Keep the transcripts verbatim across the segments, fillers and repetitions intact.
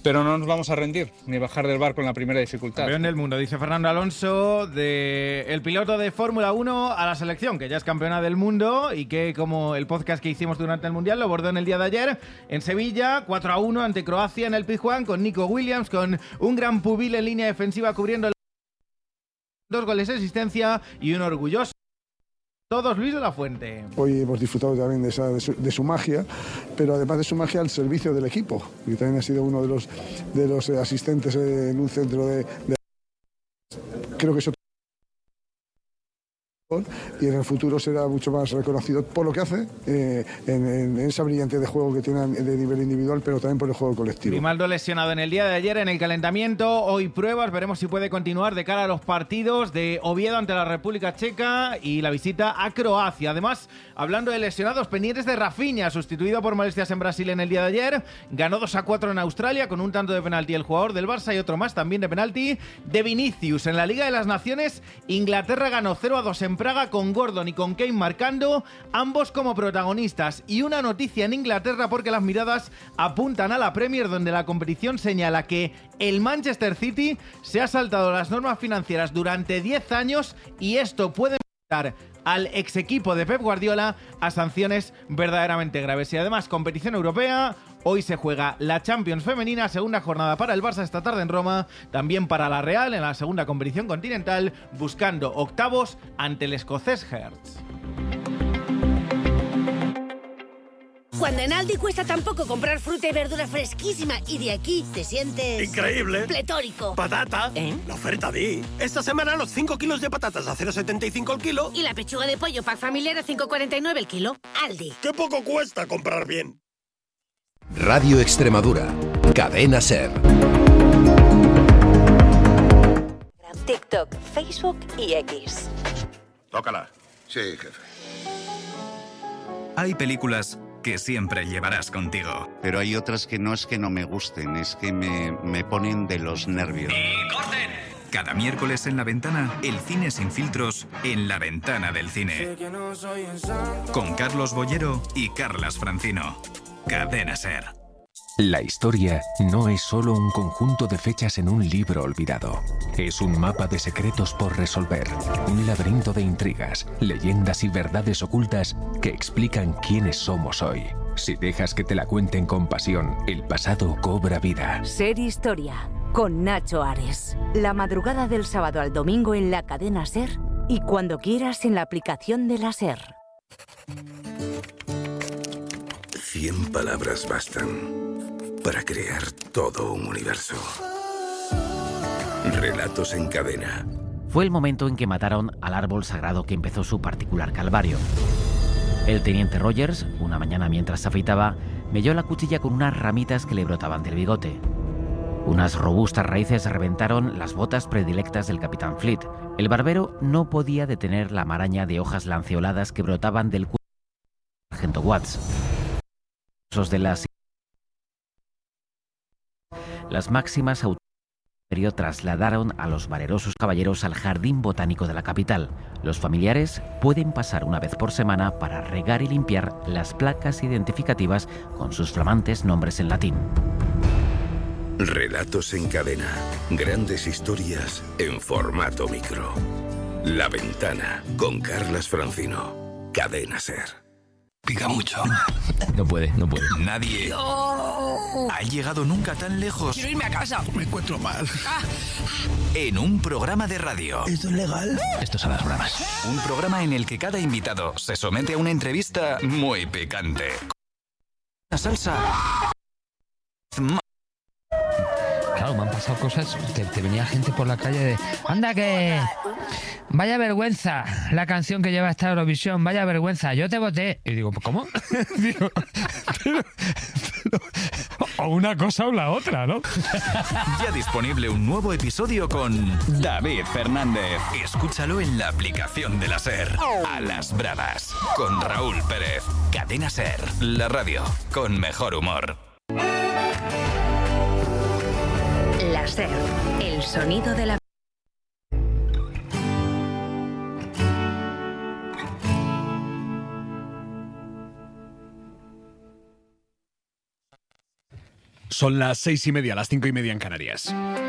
Pero no nos vamos a rendir ni bajar del barco en la primera dificultad. Campeón del mundo, dice Fernando Alonso, de el piloto de Fórmula uno a la selección, que ya es campeona del mundo y que, como el podcast que hicimos durante el Mundial, lo bordó en el día de ayer en Sevilla, cuatro a uno ante Croacia en el Pizjuán, con Nico Williams, con un gran Pubil en línea defensiva cubriendo el... dos goles de asistencia y un orgulloso todos Luis de la Fuente. Hoy hemos disfrutado también de, esa, de, su, de su magia, pero además de su magia al servicio del equipo, que también ha sido uno de los, de los asistentes en un centro de... de... Creo que eso... y en el futuro será mucho más reconocido por lo que hace eh, en, en esa brillante de juego que tiene de nivel individual, pero también por el juego colectivo. Grimaldo lesionado en el día de ayer en el calentamiento, hoy pruebas, veremos si puede continuar de cara a los partidos de Oviedo ante la República Checa y la visita a Croacia. Además, hablando de lesionados, pendientes de Rafinha, sustituido por molestias en Brasil en el día de ayer, ganó dos a cuatro en Australia con un tanto de penalti el jugador del Barça y otro más también de penalti de Vinicius. En la Liga de las Naciones, Inglaterra ganó cero a dos en Praga con Gordon y con Kane marcando, ambos como protagonistas. Y una noticia en Inglaterra porque las miradas apuntan a la Premier, donde la competición señala que el Manchester City se ha saltado las normas financieras durante diez años y esto puede enfrentar al ex equipo de Pep Guardiola a sanciones verdaderamente graves. Y además, competición europea. Hoy se juega la Champions femenina, segunda jornada para el Barça esta tarde en Roma, también para la Real en la segunda competición continental, buscando octavos ante el escocés Hearts. Cuando en Aldi cuesta tan poco comprar fruta y verdura fresquísima y de aquí te sientes... ¡increíble! ¡Pletórico! ¡Patata! ¿Eh? La oferta di. Esta semana los cinco kilos de patatas a cero coma setenta y cinco el kilo. Y la pechuga de pollo pack familiar a cinco coma cuarenta y nueve el kilo. Aldi. ¡Qué poco cuesta comprar bien! Radio Extremadura, Cadena SER. TikTok, Facebook y X. Tócala. Sí, jefe. Hay películas que siempre llevarás contigo. Pero hay otras que no es que no me gusten, es que me, me ponen de los nervios. ¡Y corten! Cada miércoles en La Ventana, el cine sin filtros en La Ventana del Cine. Con Carlos Bollero y Carlas Francino. Cadena SER. La historia no es solo un conjunto de fechas en un libro olvidado. Es un mapa de secretos por resolver, un laberinto de intrigas, leyendas y verdades ocultas que explican quiénes somos hoy. Si dejas que te la cuenten con pasión, el pasado cobra vida. SER Historia, con Nacho Ares. La madrugada del sábado al domingo en la cadena SER y cuando quieras en la aplicación de la SER. Cien palabras bastan para crear todo un universo. Relatos en cadena. Fue el momento en que mataron al árbol sagrado que empezó su particular calvario. El teniente Rogers, una mañana mientras se afeitaba, melló la cuchilla con unas ramitas que le brotaban del bigote. Unas robustas raíces reventaron las botas predilectas del capitán Fleet. El barbero no podía detener la maraña de hojas lanceoladas que brotaban del cuello del sargento Watts. De las, las máximas autoridades trasladaron a los valerosos caballeros al jardín botánico de la capital. Los familiares pueden pasar una vez por semana para regar y limpiar las placas identificativas con sus flamantes nombres en latín. Relatos en cadena. Grandes historias en formato micro. La Ventana, con Carlas Francino. Cadena SER. Pica mucho. No puede, no puede. Nadie no. ha llegado nunca tan lejos. Quiero irme a casa. Me encuentro mal. Ah. En un programa de radio. ¿Esto es legal? Esto es a las bromas. Un programa en el que cada invitado se somete a una entrevista muy picante. La salsa. Claro, me han pasado cosas. Te, te venía gente por la calle de... ¡Anda que... Vaya vergüenza la canción que lleva esta Eurovisión, vaya vergüenza, yo te voté. Y digo, ¿cómo? digo, pero, pero, o una cosa o la otra, ¿no? Ya disponible un nuevo episodio con David Fernández. Escúchalo en la aplicación de la SER. A las bravas, con Raúl Pérez. Cadena SER, la radio con mejor humor. La SER, el sonido de la... Son Son las seis y media, las cinco y media en Canarias.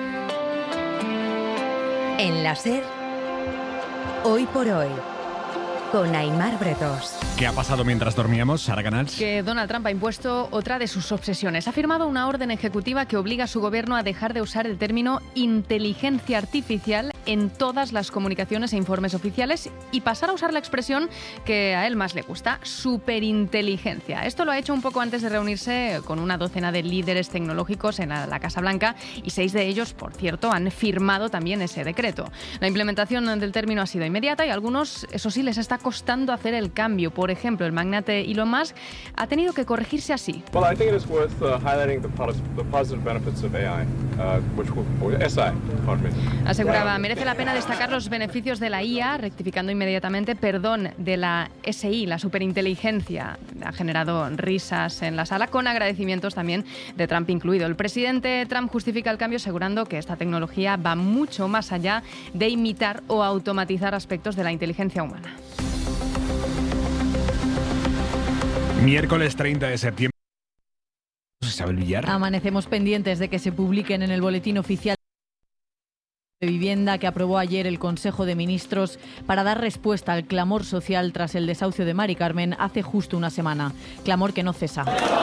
En la SER, hoy por hoy, con Aimar Bretos. ¿Qué ha pasado mientras dormíamos, Sara Canals? Que Donald Trump ha impuesto otra de sus obsesiones. Ha firmado una orden ejecutiva que obliga a su gobierno a dejar de usar el término inteligencia artificial en todas las comunicaciones e informes oficiales y pasar a usar la expresión que a él más le gusta, superinteligencia. Esto lo ha hecho un poco antes de reunirse con una docena de líderes tecnológicos en la, la Casa Blanca y seis de ellos, por cierto, han firmado también ese decreto. La implementación del término ha sido inmediata y a algunos, eso sí, les está costando hacer el cambio. Por ejemplo, el magnate Elon Musk ha tenido que corregirse así. Well, I think it is worth uh, highlighting the, the positive benefits of A I, uh, which will, S I, pardon me. Aseguraba, merece la pena destacar los beneficios de la I A, rectificando inmediatamente, perdón, de la S I, la superinteligencia. Ha generado risas en la sala, con agradecimientos también de Trump incluido. El presidente Trump justifica el cambio asegurando que esta tecnología va mucho más allá de imitar o automatizar aspectos de la inteligencia humana. Miércoles treinta de septiembre. ¿Se sabe el billar? Amanecemos pendientes de que se publiquen en el boletín oficial de vivienda que aprobó ayer el Consejo de Ministros para dar respuesta al clamor social tras el desahucio de Mari Carmen hace justo una semana. Clamor que no cesa.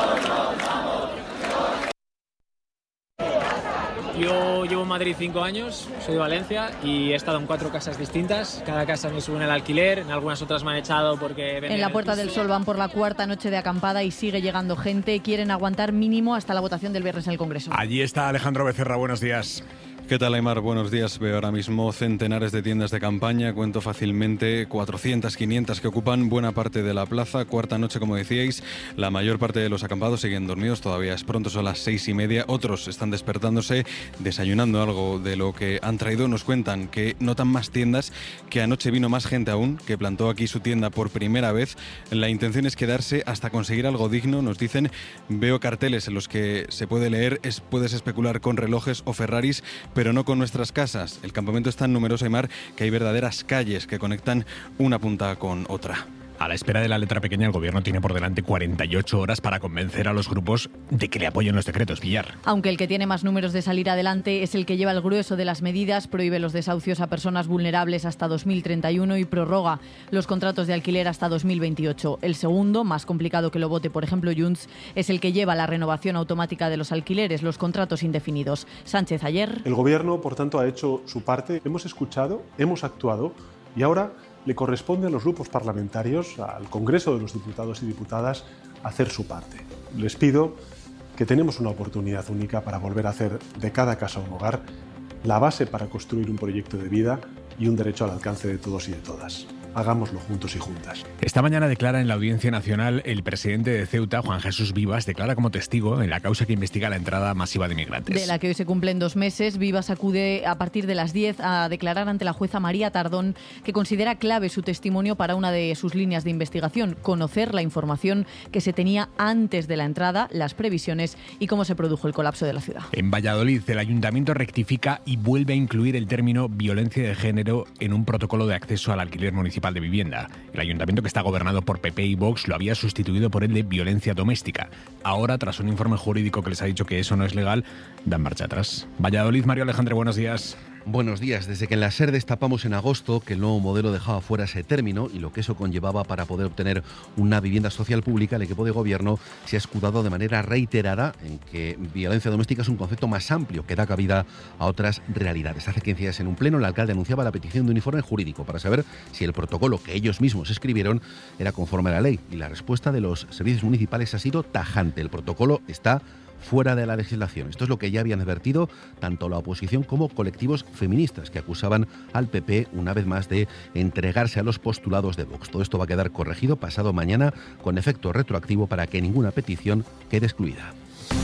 Yo llevo en Madrid cinco años, soy de Valencia y he estado en cuatro casas distintas. Cada casa me sube el alquiler, en algunas otras me han echado porque... En la Puerta del Sol van por la cuarta noche de acampada y sigue llegando gente. Quieren aguantar mínimo hasta la votación del viernes en el Congreso. Allí está Alejandro Becerra, buenos días. ¿Qué tal, Aimar? Buenos días. Veo ahora mismo centenares de tiendas de campaña, cuento fácilmente cuatrocientas, quinientas que ocupan buena parte de la plaza. Cuarta noche, como decíais, la mayor parte de los acampados siguen dormidos, todavía es pronto, son las seis y media. Otros están despertándose, desayunando algo de lo que han traído. Nos cuentan que notan más tiendas, que anoche vino más gente aún, que plantó aquí su tienda por primera vez. La intención es quedarse hasta conseguir algo digno. Nos dicen, veo carteles en los que se puede leer, es, puedes especular con relojes o Ferraris, pero no con nuestras casas. El campamento es tan numeroso, Aimar, que hay verdaderas calles que conectan una punta con otra. A la espera de la letra pequeña, el gobierno tiene por delante cuarenta y ocho horas para convencer a los grupos de que le apoyen los decretos, Villar. Aunque el que tiene más números de salir adelante es el que lleva el grueso de las medidas, prohíbe los desahucios a personas vulnerables hasta dos mil treinta y uno y prorroga los contratos de alquiler hasta dos mil veintiocho. El segundo, más complicado que lo vote, por ejemplo, Junts, es el que lleva la renovación automática de los alquileres, los contratos indefinidos. Sánchez ayer... El gobierno, por tanto, ha hecho su parte. Hemos escuchado, hemos actuado y ahora le corresponde a los grupos parlamentarios, al Congreso de los Diputados y Diputadas, hacer su parte. Les pido que tenemos una oportunidad única para volver a hacer de cada casa un hogar, la base para construir un proyecto de vida y un derecho al alcance de todos y de todas. Hagámoslo juntos y juntas. Esta mañana declara en la Audiencia Nacional el presidente de Ceuta, Juan Jesús Vivas, declara como testigo en la causa que investiga la entrada masiva de migrantes. De la que hoy se cumplen dos meses, Vivas acude a partir de las diez a declarar ante la jueza María Tardón, que considera clave su testimonio para una de sus líneas de investigación, conocer la información que se tenía antes de la entrada, las previsiones y cómo se produjo el colapso de la ciudad. En Valladolid, el ayuntamiento rectifica y vuelve a incluir el término violencia de género en un protocolo de acceso al alquiler municipal de vivienda. El ayuntamiento, que está gobernado por P P y Vox, lo había sustituido por el de violencia doméstica. Ahora, tras un informe jurídico que les ha dicho que eso no es legal, dan marcha atrás. Valladolid, Mario Alejandre, buenos días. Buenos días. Desde que en la SER destapamos en agosto que el nuevo modelo dejaba fuera ese término y lo que eso conllevaba para poder obtener una vivienda social pública, el equipo de gobierno se ha escudado de manera reiterada en que violencia doméstica es un concepto más amplio que da cabida a otras realidades. Hace quince días en un pleno el alcalde anunciaba la petición de un informe jurídico para saber si el protocolo que ellos mismos escribieron era conforme a la ley, y la respuesta de los servicios municipales ha sido tajante. El protocolo está fuera de la legislación. Esto es lo que ya habían advertido tanto la oposición como colectivos feministas, que acusaban al P P una vez más de entregarse a los postulados de Vox. Todo esto va a quedar corregido pasado mañana con efecto retroactivo para que ninguna petición quede excluida.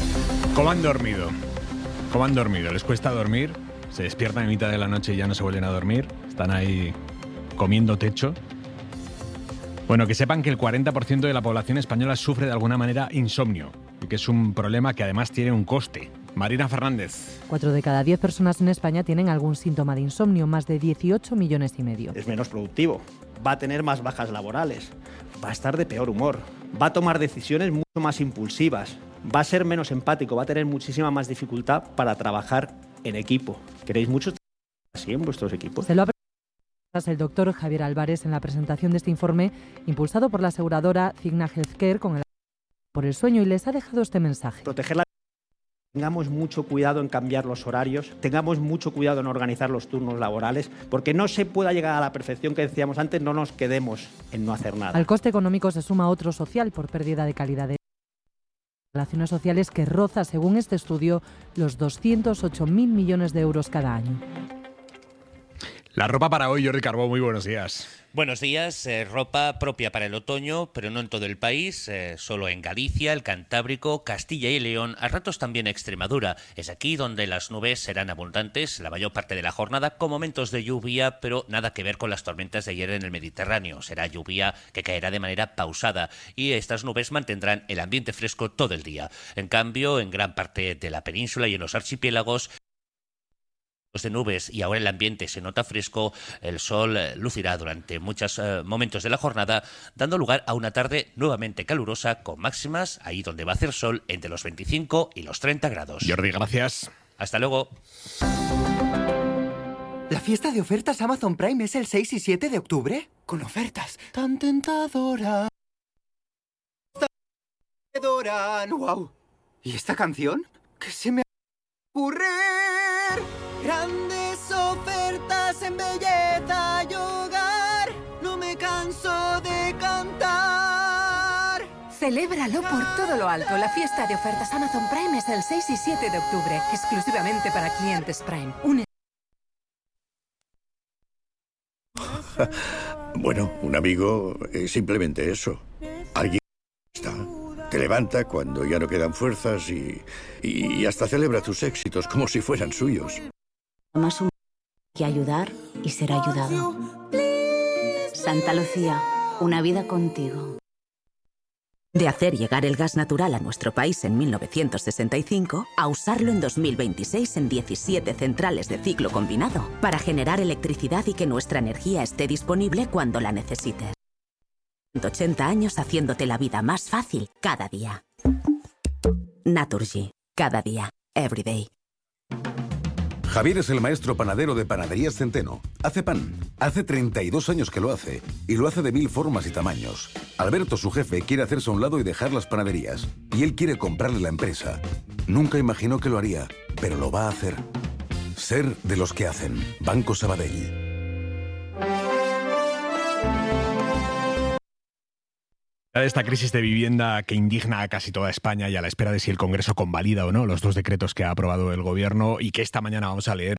¿Cómo han dormido? ¿Cómo han dormido? ¿Les cuesta dormir? ¿Se despiertan en mitad de la noche y ya no se vuelven a dormir? ¿Están ahí comiendo techo? Bueno, que sepan que el cuarenta por ciento de la población española sufre de alguna manera insomnio y que es un problema que además tiene un coste. Marina Fernández. Cuatro de cada diez personas en España tienen algún síntoma de insomnio, más de dieciocho millones y medio. Es menos productivo, va a tener más bajas laborales, va a estar de peor humor, va a tomar decisiones mucho más impulsivas, va a ser menos empático, va a tener muchísima más dificultad para trabajar en equipo. ¿Queréis mucho así en vuestros equipos? Se lo ha presentado el doctor Javier Álvarez en la presentación de este informe impulsado por la aseguradora Cigna Healthcare con el por el sueño, y les ha dejado este mensaje. Proteger la... Tengamos mucho cuidado en cambiar los horarios, tengamos mucho cuidado en organizar los turnos laborales, porque no se pueda llegar a la perfección que decíamos antes, no nos quedemos en no hacer nada. Al coste económico se suma otro social por pérdida de calidad de relaciones sociales que roza, según este estudio, los doscientos ocho mil millones de euros cada año. La ropa para hoy, Jordi Carbó, muy buenos días. Buenos días. Eh, ropa propia para el otoño, pero no en todo el país, eh, solo en Galicia, el Cantábrico, Castilla y León, a ratos también Extremadura. Es aquí donde las nubes serán abundantes la mayor parte de la jornada, con momentos de lluvia, pero nada que ver con las tormentas de ayer en el Mediterráneo. Será lluvia que caerá de manera pausada y estas nubes mantendrán el ambiente fresco todo el día. En cambio, en gran parte de la península y en los archipiélagos, de nubes y ahora el ambiente se nota fresco, el sol lucirá durante muchos eh, momentos de la jornada, dando lugar a una tarde nuevamente calurosa con máximas, ahí donde va a hacer sol, entre los veinticinco y los treinta grados. Jordi, gracias. Hasta luego. ¿La fiesta de ofertas Amazon Prime es el seis y siete de octubre? Con ofertas tan tentadoras. ¡Wow! ¿Y esta canción? ¿Qué se me ocurre? Grandes ofertas en belleza y hogar, no me canso de cantar. Celébralo por todo lo alto. La fiesta de ofertas Amazon Prime es el seis y siete de octubre, exclusivamente para clientes Prime. Un... Bueno, un amigo es simplemente eso. Alguien está. Te levanta cuando ya no quedan fuerzas y, y hasta celebra tus éxitos como si fueran suyos. Más un que ayudar y ser ayudado. Santa Lucía, una vida contigo. De hacer llegar el gas natural a nuestro país en mil novecientos sesenta y cinco a usarlo en dos mil veintiséis en diecisiete centrales de ciclo combinado para generar electricidad y que nuestra energía esté disponible cuando la necesites. ciento ochenta años haciéndote la vida más fácil cada día. Naturgy, cada día, every day. Javier es el maestro panadero de Panaderías Centeno. Hace pan. Hace treinta y dos años que lo hace. Y lo hace de mil formas y tamaños. Alberto, su jefe, quiere hacerse a un lado y dejar las panaderías. Y él quiere comprarle la empresa. Nunca imaginó que lo haría, pero lo va a hacer. Ser de los que hacen. Banco Sabadell. De esta crisis de vivienda que indigna a casi toda España y a la espera de si el Congreso convalida o no los dos decretos que ha aprobado el Gobierno y que esta mañana vamos a leer.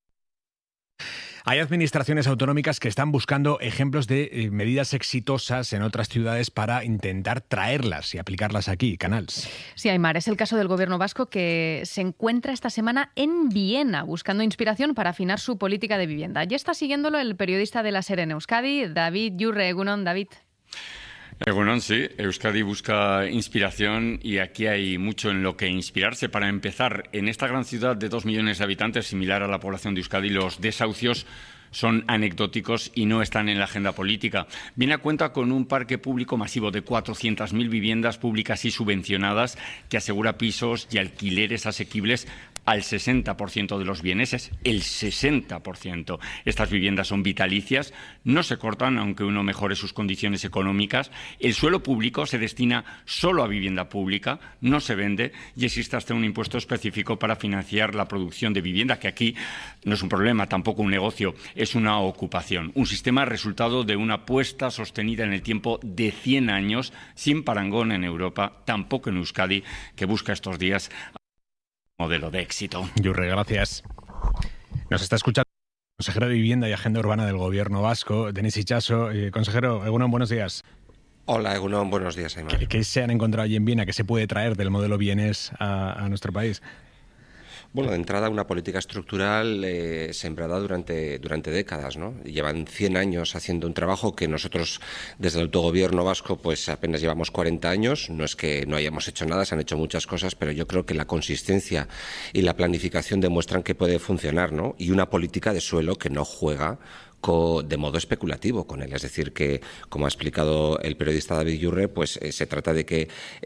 Hay administraciones autonómicas que están buscando ejemplos de eh, medidas exitosas en otras ciudades para intentar traerlas y aplicarlas aquí, Canals. Sí, Aymar, es el caso del Gobierno vasco que se encuentra esta semana en Viena buscando inspiración para afinar su política de vivienda. Ya está siguiéndolo el periodista de la SER en Euskadi, David Yurre. Egunon, David. Egunon, sí. Euskadi busca inspiración y aquí hay mucho en lo que inspirarse. Para empezar, en esta gran ciudad de dos millones de habitantes, similar a la población de Euskadi, los desahucios son anecdóticos y no están en la agenda política. Viena cuenta con un parque público masivo de cuatrocientas mil viviendas públicas y subvencionadas que asegura pisos y alquileres asequibles al sesenta por ciento de los vieneses, el sesenta por ciento. Estas viviendas son vitalicias, no se cortan aunque uno mejore sus condiciones económicas. El suelo público se destina solo a vivienda pública, no se vende y existe hasta un impuesto específico para financiar la producción de vivienda, que aquí no es un problema, tampoco un negocio, es una ocupación. Un sistema resultado de una apuesta sostenida en el tiempo de cien años, sin parangón en Europa, tampoco en Euskadi, que busca estos días modelo de éxito. Yurre, gracias. Nos está escuchando el consejero de Vivienda y Agenda Urbana del Gobierno vasco, Denis Itxaso. Eh, consejero, Egunon, buenos días. Hola, Egunon, buenos días, Aymar. ¿Qué, ¿Qué se han encontrado allí en Viena que se puede traer del modelo vienés a, a nuestro país? Bueno, de entrada, una política estructural eh, sembrada durante, durante décadas, ¿no? Llevan cien años haciendo un trabajo que nosotros, desde el autogobierno vasco, pues apenas llevamos cuarenta años. No es que no hayamos hecho nada, se han hecho muchas cosas, pero yo creo que la consistencia y la planificación demuestran que puede funcionar, ¿no? Y una política de suelo que no juega de modo especulativo con él. Es decir, que, como ha explicado el periodista David Yurre, pues eh, se trata de que desde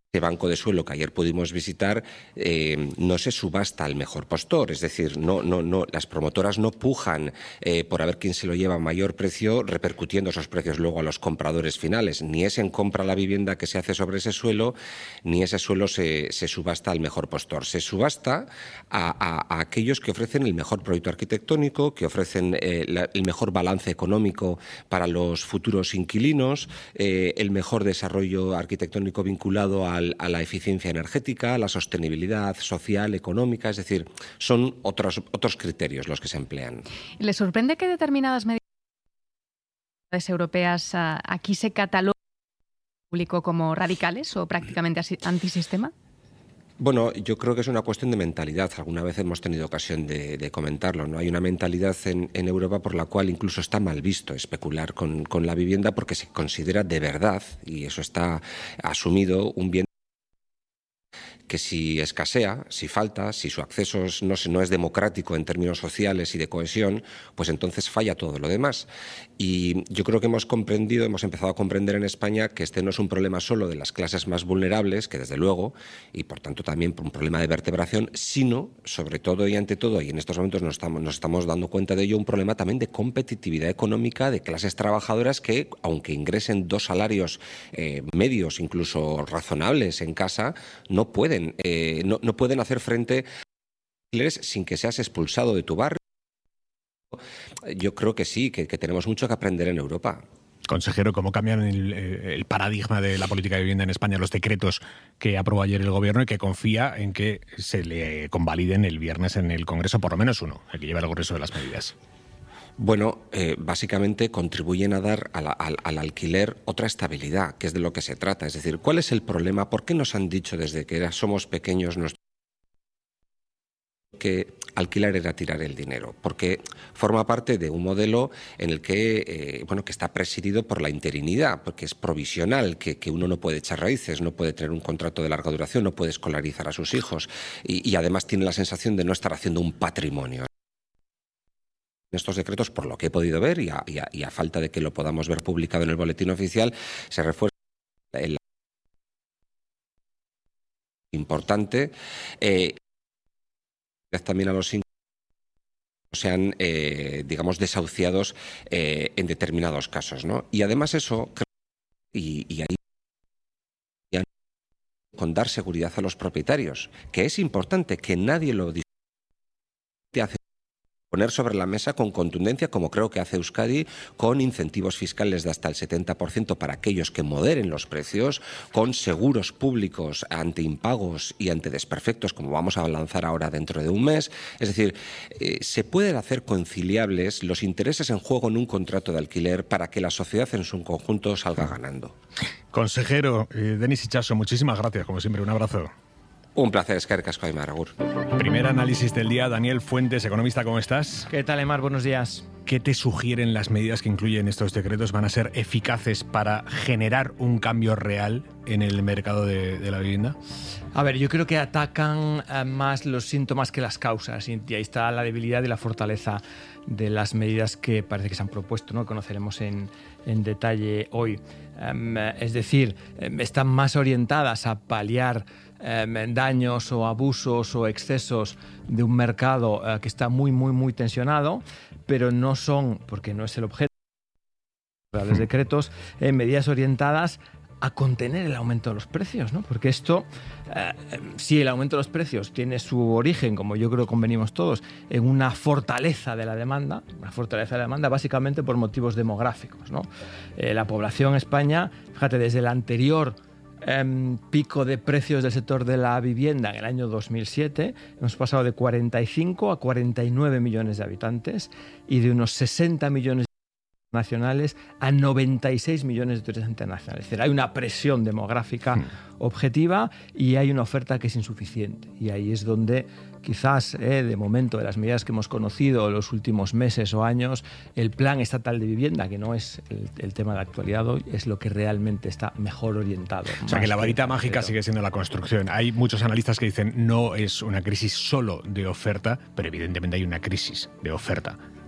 Este banco de suelo que ayer pudimos visitar eh, no se subasta al mejor postor, es decir, no, no, no, las promotoras no pujan eh, por a ver quién se lo lleva a mayor precio, repercutiendo esos precios luego a los compradores finales. Ni es en compra la vivienda que se hace sobre ese suelo, ni ese suelo se, se subasta al mejor postor. Se subasta a, a, a aquellos que ofrecen el mejor proyecto arquitectónico, que ofrecen eh, la, el mejor balance económico para los futuros inquilinos, eh, el mejor desarrollo arquitectónico vinculado a a la eficiencia energética, a la sostenibilidad social, económica, es decir, son otros, otros criterios los que se emplean. ¿Le sorprende que determinadas medidas europeas uh, aquí se cataloguen público como radicales o prácticamente antisistema? Bueno, yo creo que es una cuestión de mentalidad. Alguna vez hemos tenido ocasión de, de comentarlo, ¿no? Hay una mentalidad en, en Europa por la cual incluso está mal visto especular con, con la vivienda porque se considera de verdad, y eso está asumido, un bien que si escasea, si falta, si su acceso no, no es democrático en términos sociales y de cohesión, pues entonces falla todo lo demás. Y yo creo que hemos comprendido, hemos empezado a comprender en España que este no es un problema solo de las clases más vulnerables, que desde luego, y por tanto también un problema de vertebración, sino, sobre todo y ante todo, y en estos momentos nos estamos, nos estamos dando cuenta de ello, un problema también de competitividad económica de clases trabajadoras que, aunque ingresen dos salarios eh, medios, incluso razonables en casa, no pueden Eh, no, no pueden hacer frente a alquileres sin que seas expulsado de tu barrio. Yo creo que sí, que, que tenemos mucho que aprender en Europa. Consejero, ¿cómo cambian el, el paradigma de la política de vivienda en España los decretos que aprobó ayer el Gobierno y que confía en que se le convaliden el viernes en el Congreso, por lo menos uno, el que lleva el grueso de las medidas? Bueno, eh, básicamente contribuyen a dar al, al, al alquiler otra estabilidad, que es de lo que se trata. Es decir, ¿cuál es el problema? ¿Por qué nos han dicho desde que era, somos pequeños nuestros que alquilar era tirar el dinero? Porque forma parte de un modelo en el que, eh, bueno, que está presidido por la interinidad, porque es provisional, que, que uno no puede echar raíces, no puede tener un contrato de larga duración, no puede escolarizar a sus hijos y, y además tiene la sensación de no estar haciendo un patrimonio. Estos decretos, por lo que he podido ver y a, y, a, y a falta de que lo podamos ver publicado en el boletín oficial, se refuerza el importante eh, también a los sean, eh, digamos, desahuciados eh, en determinados casos, ¿no? Y además eso, y, y ahí con dar seguridad a los propietarios, que es importante, que nadie lo discute, hace poner sobre la mesa con contundencia, como creo que hace Euskadi, con incentivos fiscales de hasta el setenta por ciento para aquellos que moderen los precios, con seguros públicos ante impagos y ante desperfectos, como vamos a lanzar ahora dentro de un mes. Es decir, eh, se pueden hacer conciliables los intereses en juego en un contrato de alquiler para que la sociedad en su conjunto salga ganando. Consejero, eh, Denis Itxaso, muchísimas gracias, como siempre, un abrazo. Un placer, eskerrik asko, Aimar, agur. Primer análisis del día, Daniel Fuentes, economista, ¿cómo estás? ¿Qué tal, Aimar? Buenos días. ¿Qué te sugieren las medidas que incluyen estos decretos? ¿Van a ser eficaces para generar un cambio real en el mercado de, de la vivienda? A ver, yo creo que atacan eh, más los síntomas que las causas, y ahí está la debilidad y la fortaleza de las medidas que parece que se han propuesto, ¿no? Conoceremos en, en detalle hoy. Um, es decir, están más orientadas a paliar um, daños o abusos o excesos de un mercado uh, que está muy, muy, muy tensionado, pero no son, porque no es el objeto de los decretos, eh, medidas orientadas a contener el aumento de los precios, ¿no? Porque esto, eh, si el aumento de los precios tiene su origen, como yo creo que convenimos todos, en una fortaleza de la demanda, una fortaleza de la demanda básicamente por motivos demográficos, ¿no? Eh, la población en España, fíjate, desde el anterior eh, pico de precios del sector de la vivienda en el año dos mil siete, hemos pasado de cuarenta y cinco a cuarenta y nueve millones de habitantes y de unos sesenta millones nacionales a noventa y seis millones de turistas internacionales. Es decir, hay una presión demográfica hmm. objetiva y hay una oferta que es insuficiente. Y ahí es donde quizás, eh, de momento, de las medidas que hemos conocido en los últimos meses o años, el plan estatal de vivienda, que no es el, el tema de actualidad hoy, es lo que realmente está mejor orientado. O sea, que la varita mágica sigue siendo la construcción. Hay muchos analistas que dicen no es una crisis solo de oferta, pero evidentemente hay una crisis de oferta.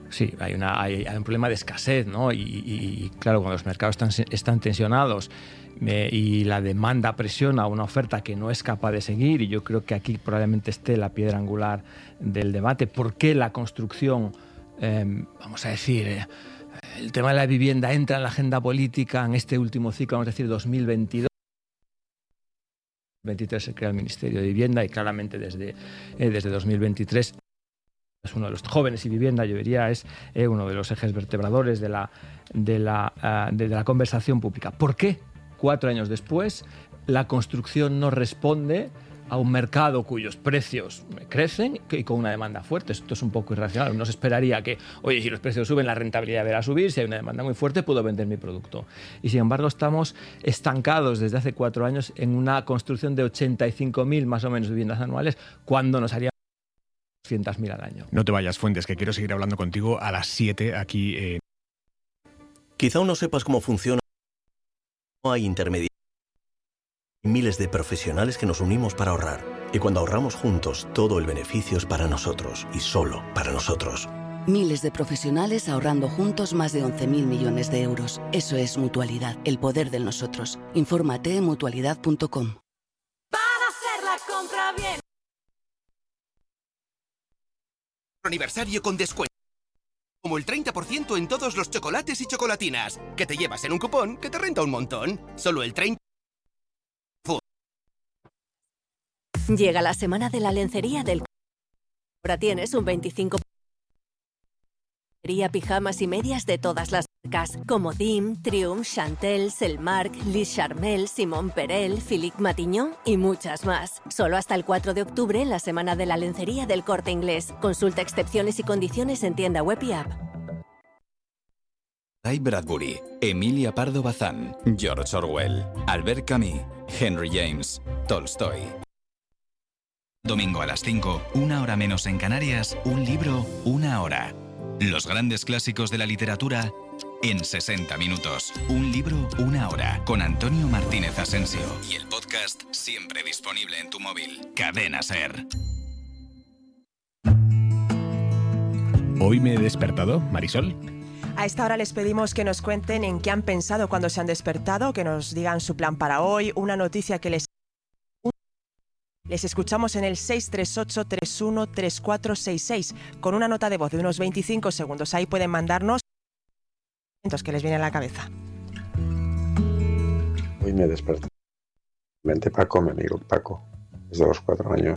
Sí, hay, una, hay, hay un problema de escasez, ¿no? Y, y, y claro, cuando los mercados están, están tensionados eh, y la demanda presiona una oferta que no es capaz de seguir, y yo creo que aquí probablemente esté la piedra angular del debate. ¿Por qué la construcción, eh, vamos a decir, eh, el tema de la vivienda entra en la agenda política en este último ciclo, vamos a decir, dos mil veintidós? En dos mil veintitrés se crea el Ministerio de Vivienda y claramente desde, eh, desde dos mil veintitrés es uno de los jóvenes y vivienda, yo diría, es eh, uno de los ejes vertebradores de la, de, la, uh, de, de la conversación pública. ¿Por qué cuatro años después la construcción no responde a un mercado cuyos precios crecen y con una demanda fuerte? Esto es un poco irracional. Uno se esperaría que, oye, si los precios suben, la rentabilidad deberá subir, si hay una demanda muy fuerte, puedo vender mi producto. Y sin embargo, estamos estancados desde hace cuatro años en una construcción de ochenta y cinco mil más o menos viviendas anuales, cuando nos haría doscientas mil al año. No te vayas, Fuentes, que quiero seguir hablando contigo a las siete aquí. Eh... Quizá aún no sepas cómo funciona. No hay intermediarios. Hay miles de profesionales que nos unimos para ahorrar. Y cuando ahorramos juntos, todo el beneficio es para nosotros y solo para nosotros. Miles de profesionales ahorrando juntos más de once mil millones de euros. Eso es Mutualidad, el poder del nosotros. Infórmate en mutualidad punto com. Para hacer la compra bien. Aniversario con descuento. Como el treinta por ciento en todos los chocolates y chocolatinas. Que te llevas en un cupón que te renta un montón. Solo el treinta por ciento. Llega la semana de la lencería del... Ahora tienes un veinticinco por ciento. Pijamas y medias de todas las marcas, como Dim, Triumph, Chantel, Selmark, Liz Charmel, Simon Perel, Philippe Matignon y muchas más. Solo hasta el cuatro de octubre en la semana de la lencería del Corte Inglés. Consulta excepciones y condiciones en tienda web y app. Ray Bradbury, Emilia Pardo Bazán, George Orwell, Albert Camus, Henry James, Tolstoy. Domingo a las cinco, una hora menos en Canarias, un libro, una hora. Los grandes clásicos de la literatura en sesenta minutos. Un libro, una hora. Con Antonio Martínez Asensio. Y el podcast siempre disponible en tu móvil. Cadena SER. Hoy me he despertado, Marisol. A esta hora les pedimos que nos cuenten en qué han pensado cuando se han despertado, que nos digan su plan para hoy, una noticia que les... Les escuchamos en el seis tres ocho, tres uno, tres cuatro seis seis con una nota de voz de unos veinticinco segundos. Ahí pueden mandarnos los que les viene a la cabeza. Hoy me desperté. Vente Paco, mi amigo Paco, desde los cuatro años.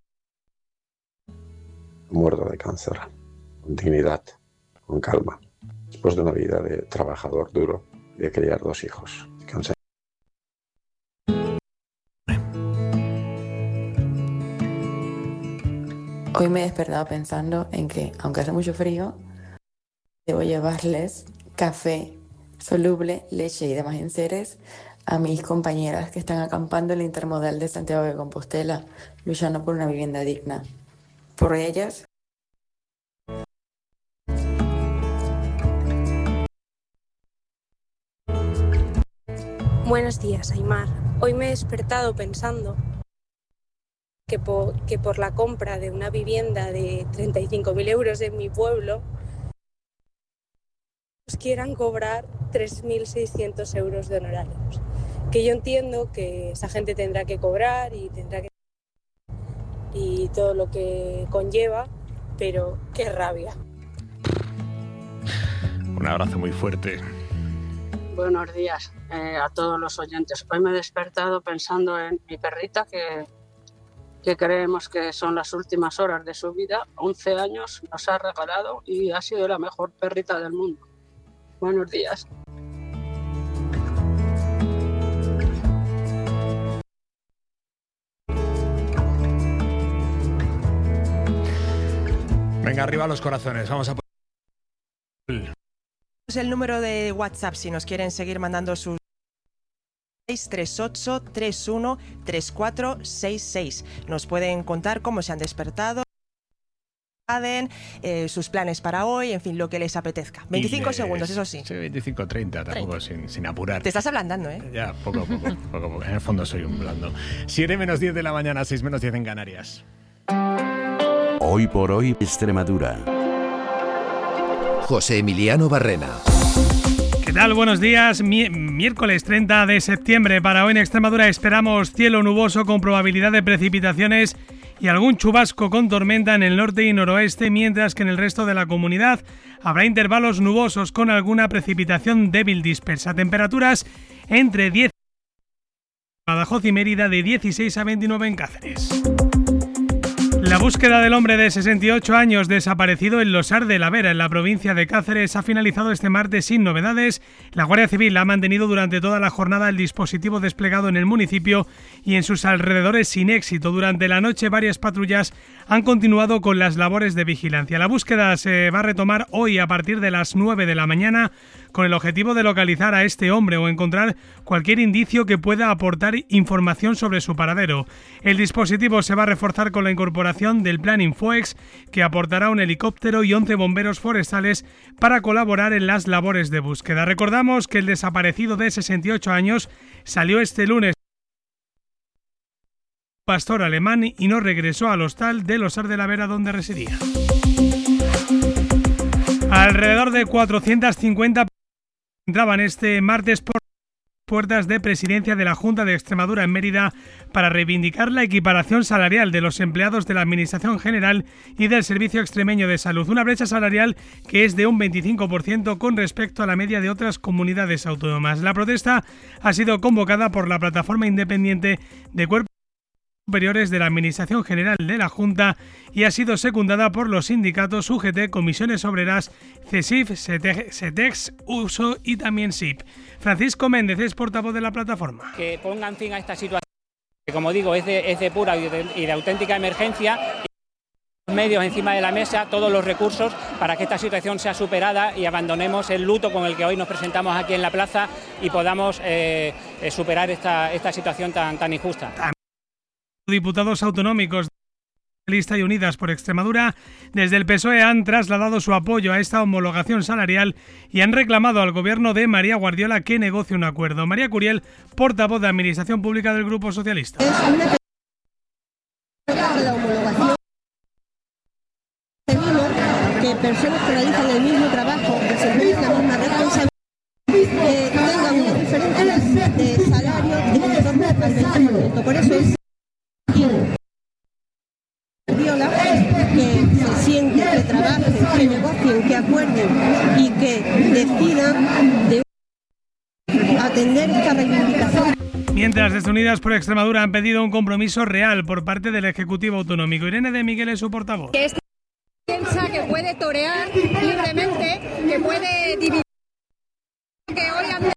Muerto de cáncer, con dignidad, con calma. Después de una vida de trabajador duro y de criar dos hijos. Cansé. Hoy me he despertado pensando en que, aunque hace mucho frío, debo llevarles café soluble, leche y demás enseres a mis compañeras que están acampando en el Intermodal de Santiago de Compostela, luchando por una vivienda digna. Por ellas. Buenos días, Aymar. Hoy me he despertado pensando que por, que por la compra de una vivienda de treinta y cinco mil euros en mi pueblo nos quieran cobrar tres mil seiscientos euros de honorarios. Que yo entiendo que esa gente tendrá que cobrar y tendrá que y todo lo que conlleva, pero qué rabia. Un abrazo muy fuerte. Buenos días eh, a todos los oyentes. Hoy me he despertado pensando en mi perrita que, que creemos que son las últimas horas de su vida. once años nos ha regalado y ha sido la mejor perrita del mundo. Buenos días. Venga, arriba los corazones. Vamos a Es el número de WhatsApp si nos quieren seguir mandando sus seis tres ocho, tres uno, tres cuatro seis seis. Nos pueden contar cómo se han despertado, eh, sus planes para hoy, en fin, lo que les apetezca. veinticinco les... segundos, eso sí. Sí, veinticinco, treinta, tampoco sin, sin apurar. Te estás ablandando, ¿eh? Ya, poco a poco, poco, a poco. En el fondo soy un blando. siete menos diez de la mañana, seis menos diez en Canarias. Hoy por hoy, Extremadura. José Emiliano Barrena. ¿Qué tal? Buenos días. Mi- miércoles treinta de septiembre. Para hoy en Extremadura esperamos cielo nuboso con probabilidad de precipitaciones y algún chubasco con tormenta en el norte y noroeste, mientras que en el resto de la comunidad habrá intervalos nubosos con alguna precipitación débil dispersa. Temperaturas entre diez en Badajoz y Mérida, de dieciséis a veintinueve en Cáceres. La búsqueda del hombre de sesenta y ocho años desaparecido en Losar de la Vera, en la provincia de Cáceres, ha finalizado este martes sin novedades. La Guardia Civil ha mantenido durante toda la jornada el dispositivo desplegado en el municipio y en sus alrededores sin éxito. Durante la noche varias patrullas han continuado con las labores de vigilancia. La búsqueda se va a retomar hoy a partir de las nueve de la mañana con el objetivo de localizar a este hombre o encontrar cualquier indicio que pueda aportar información sobre su paradero. El dispositivo se va a reforzar con la incorporación del Plan Infoex, que aportará un helicóptero y once bomberos forestales para colaborar en las labores de búsqueda. Recordamos que el desaparecido de sesenta y ocho años salió este lunes pastor alemán y no regresó al hostal de Losar de la Vera donde residía. Alrededor de cuatrocientas cincuenta entraban este martes por puertas de presidencia de la Junta de Extremadura en Mérida para reivindicar la equiparación salarial de los empleados de la Administración General y del Servicio Extremeño de Salud, una brecha salarial que es de un veinticinco por ciento con respecto a la media de otras comunidades autónomas. La protesta ha sido convocada por la plataforma independiente de cuerpos superiores de la Administración General de la Junta y ha sido secundada por los sindicatos U G T, Comisiones Obreras, CESIF, SETEX, U S O y también S I P. Francisco Méndez es portavoz de la plataforma. Que pongan fin a esta situación, que como digo es de, es de pura y de, y de auténtica emergencia. Los medios encima de la mesa, todos los recursos para que esta situación sea superada y abandonemos el luto con el que hoy nos presentamos aquí en la plaza y podamos eh, eh, superar esta, esta situación tan, tan injusta. Diputados autonómicos Socialista y Unidas por Extremadura desde el P S O E han trasladado su apoyo a esta homologación salarial y han reclamado al gobierno de María Guardiola que negocie un acuerdo. María Curiel, portavoz de Administración Pública del Grupo Socialista. La homologación que personas que realizan el mismo trabajo, desempeñan la misma responsabilidad, eh, tengan una diferencia de salario de en torno al veinte por ciento. Por eso es Viola, que se sienten, que trabajen, que negocien, que acuerden y que decidan de atender esta reivindicación. Mientras, desde Unidas por Extremadura han pedido un compromiso real por parte del Ejecutivo Autonómico. Irene de Miguel es su portavoz. Que este piensa que puede torear libremente, que puede dividir, que hoy han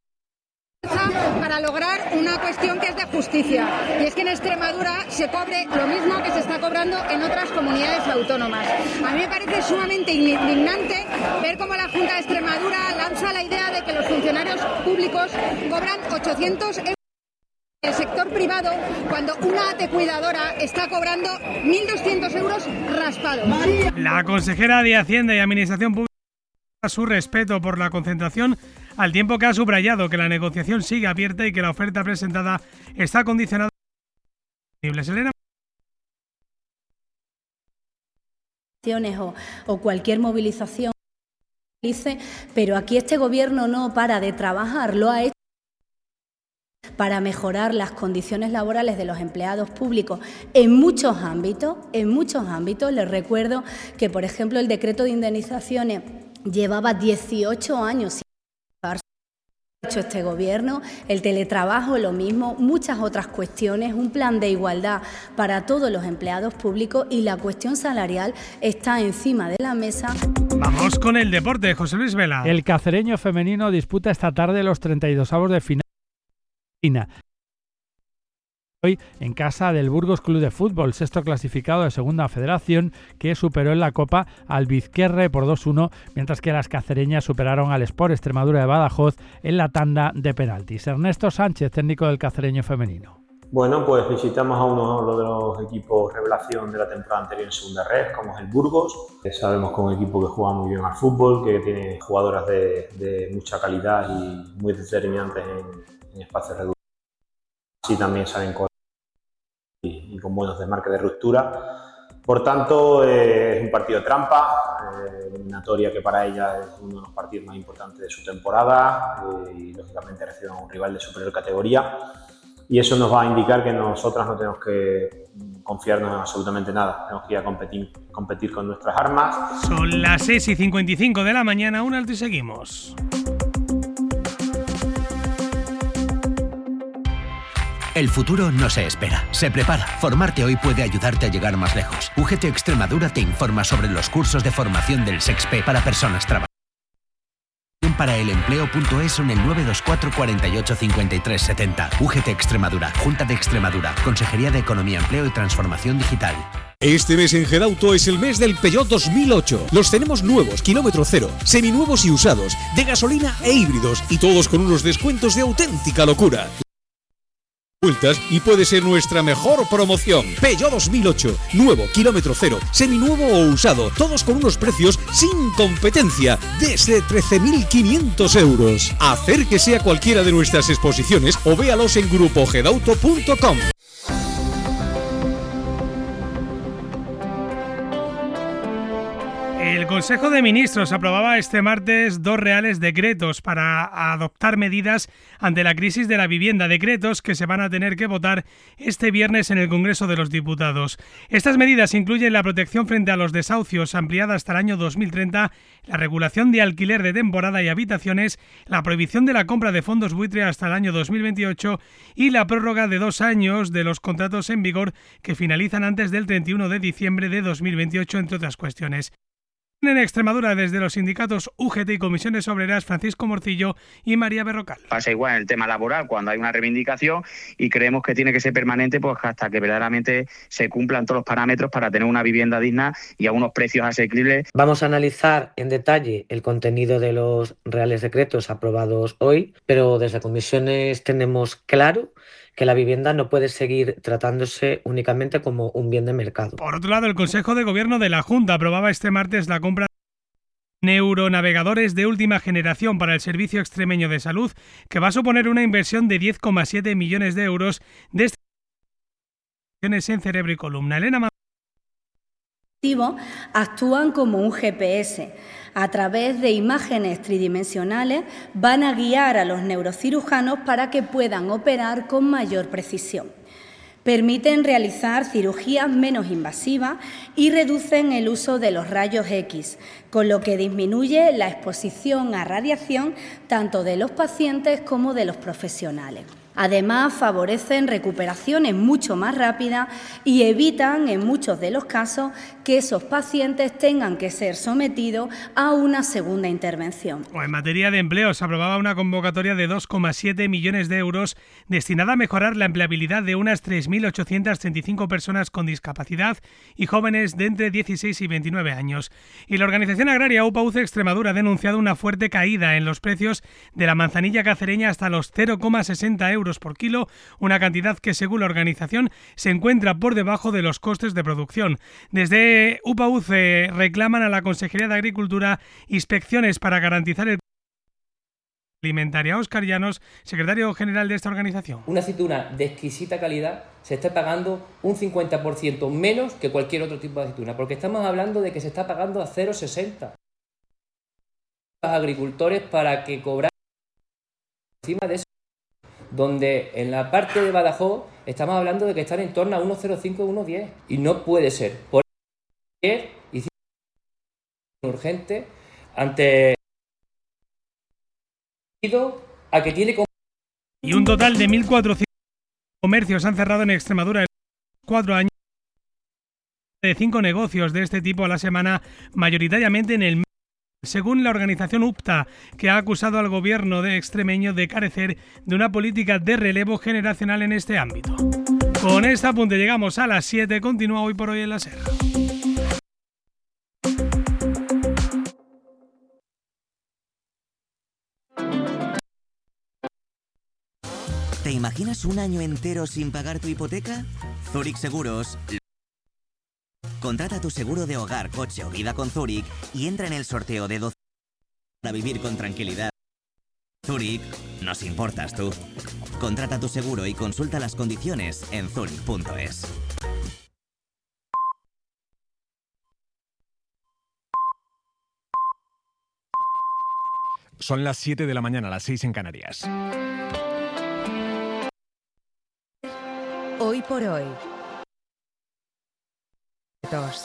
para lograr una cuestión que es de justicia, y es que en Extremadura se cobre lo mismo que se está cobrando en otras comunidades autónomas. A mí me parece sumamente indignante ver cómo la Junta de Extremadura lanza la idea de que los funcionarios públicos cobran ochocientos euros en el sector privado cuando una A T cuidadora está cobrando mil doscientos euros raspados. La consejera de Hacienda y Administración Pública su respeto por la concentración, al tiempo que ha subrayado que la negociación sigue abierta y que la oferta presentada está condicionada a Selena. O, o cualquier movilización, pero aquí este gobierno no para de trabajar, lo ha hecho para mejorar las condiciones laborales de los empleados públicos en muchos ámbitos, en muchos ámbitos. Les recuerdo que, por ejemplo, el decreto de indemnizaciones llevaba dieciocho años sin aprobarse. Ha hecho este gobierno, el teletrabajo lo mismo, muchas otras cuestiones, un plan de igualdad para todos los empleados públicos y la cuestión salarial está encima de la mesa. Vamos con el deporte, José Luis Vela. El cacereño femenino disputa esta tarde los treinta y dosavos de final hoy en casa del Burgos Club de Fútbol, sexto clasificado de Segunda Federación, que superó en la Copa al Vizquerre por dos uno, mientras que las cacereñas superaron al Sport Extremadura de Badajoz en la tanda de penaltis. Ernesto Sánchez, técnico del cacereño femenino. Bueno, pues visitamos a uno de los equipos revelación de la temporada anterior en Segunda Red, como es el Burgos. Sabemos que es un equipo que juega muy bien al fútbol, que tiene jugadoras de, de mucha calidad y muy determinantes en, en espacios reducidos. Sí, también saben correr y, y con buenos desmarques de ruptura. Por tanto, eh, es un partido trampa. eh, eliminatoria que para ella es uno de los partidos más importantes de su temporada eh, y lógicamente reciben a un rival de superior categoría. Y eso nos va a indicar que nosotras no tenemos que confiarnos en absolutamente nada. Tenemos que ir a competir, competir con nuestras armas. Son las seis y cincuenta y cinco de la mañana, un alto y seguimos. El futuro no se espera, se prepara. Formarte hoy puede ayudarte a llegar más lejos. U G T Extremadura te informa sobre los cursos de formación del SEXPE para personas trabajadoras. Para el empleo punto es o en el nueve dos cuatro, cuarenta y ocho, cincuenta y tres, setenta. U G T Extremadura, Junta de Extremadura, Consejería de Economía, Empleo y Transformación Digital. Este mes en Gedauto es el mes del Peugeot dos mil ocho. Los tenemos nuevos, kilómetro cero, seminuevos y usados, de gasolina e híbridos, y todos con unos descuentos de auténtica locura. Y puede ser nuestra mejor promoción. Peugeot dos mil ocho, nuevo, kilómetro cero, seminuevo o usado, todos con unos precios sin competencia, desde trece mil quinientos euros. Acérquese a cualquiera de nuestras exposiciones o véalos en grupo gedauto punto com. El Consejo de Ministros aprobaba este martes dos reales decretos para adoptar medidas ante la crisis de la vivienda, decretos que se van a tener que votar este viernes en el Congreso de los Diputados. Estas medidas incluyen la protección frente a los desahucios ampliada hasta el año dos mil treinta, la regulación de alquiler de temporada y habitaciones, la prohibición de la compra de fondos buitre hasta el año dos mil veintiocho y la prórroga de dos años de los contratos en vigor que finalizan antes del treinta y uno de diciembre de dos mil veintiocho, entre otras cuestiones. En Extremadura, desde los sindicatos U G T y Comisiones Obreras, Francisco Morcillo y María Berrocal. Pasa igual en el tema laboral cuando hay una reivindicación y creemos que tiene que ser permanente pues hasta que verdaderamente se cumplan todos los parámetros para tener una vivienda digna y a unos precios asequibles. Vamos a analizar en detalle el contenido de los reales decretos aprobados hoy, pero desde Comisiones tenemos claro que la vivienda no puede seguir tratándose únicamente como un bien de mercado. Por otro lado, el Consejo de Gobierno de la Junta aprobaba este martes la compra de neuronavegadores de última generación para el Servicio Extremeño de Salud, que va a suponer una inversión de diez coma siete millones de euros de en cerebro y columna. Elena actúan como un G P S. A través de imágenes tridimensionales van a guiar a los neurocirujanos para que puedan operar con mayor precisión. Permiten realizar cirugías menos invasivas y reducen el uso de los rayos X, con lo que disminuye la exposición a radiación tanto de los pacientes como de los profesionales. Además, favorecen recuperaciones mucho más rápidas y evitan, en muchos de los casos, que esos pacientes tengan que ser sometidos a una segunda intervención. O en materia de empleo, se aprobaba una convocatoria de dos coma siete millones de euros destinada a mejorar la empleabilidad de unas tres mil ochocientas treinta y cinco personas con discapacidad y jóvenes de entre dieciséis y veintinueve años. Y la organización agraria U P A U C Extremadura ha denunciado una fuerte caída en los precios de la manzanilla cacereña hasta los cero coma sesenta euros por kilo, una cantidad que según la organización se encuentra por debajo de los costes de producción. Desde U P A U C reclaman a la Consejería de Agricultura inspecciones para garantizar el alimentaria. Óscar Llanos, secretario general de esta organización. Una aceituna de exquisita calidad se está pagando un cincuenta por ciento menos que cualquier otro tipo de aceituna, porque estamos hablando de que se está pagando a cero coma sesenta. Los agricultores para que cobrar encima de eso, donde en la parte de Badajoz estamos hablando de que están en torno a uno coma cero cinco, uno coma diez. Y no puede ser. Por eso, hicimos urgente ante a que tiene y un total de mil cuatrocientos comercios han cerrado en Extremadura en cuatro años, de cinco negocios de este tipo a la semana, mayoritariamente en el según la organización U P T A, que ha acusado al gobierno de extremeño de carecer de una política de relevo generacional en este ámbito. Con este apunte llegamos a las siete. Continúa Hoy por Hoy en la SER. ¿Te imaginas un año entero sin pagar tu hipoteca? Zurich Seguros. Contrata tu seguro de hogar, coche o vida con Zurich y entra en el sorteo de doce para vivir con tranquilidad. Zurich, nos importas tú. Contrata tu seguro y consulta las condiciones en zurich punto es. Son las siete de la mañana, las seis en Canarias. Hoy por hoy. Dos.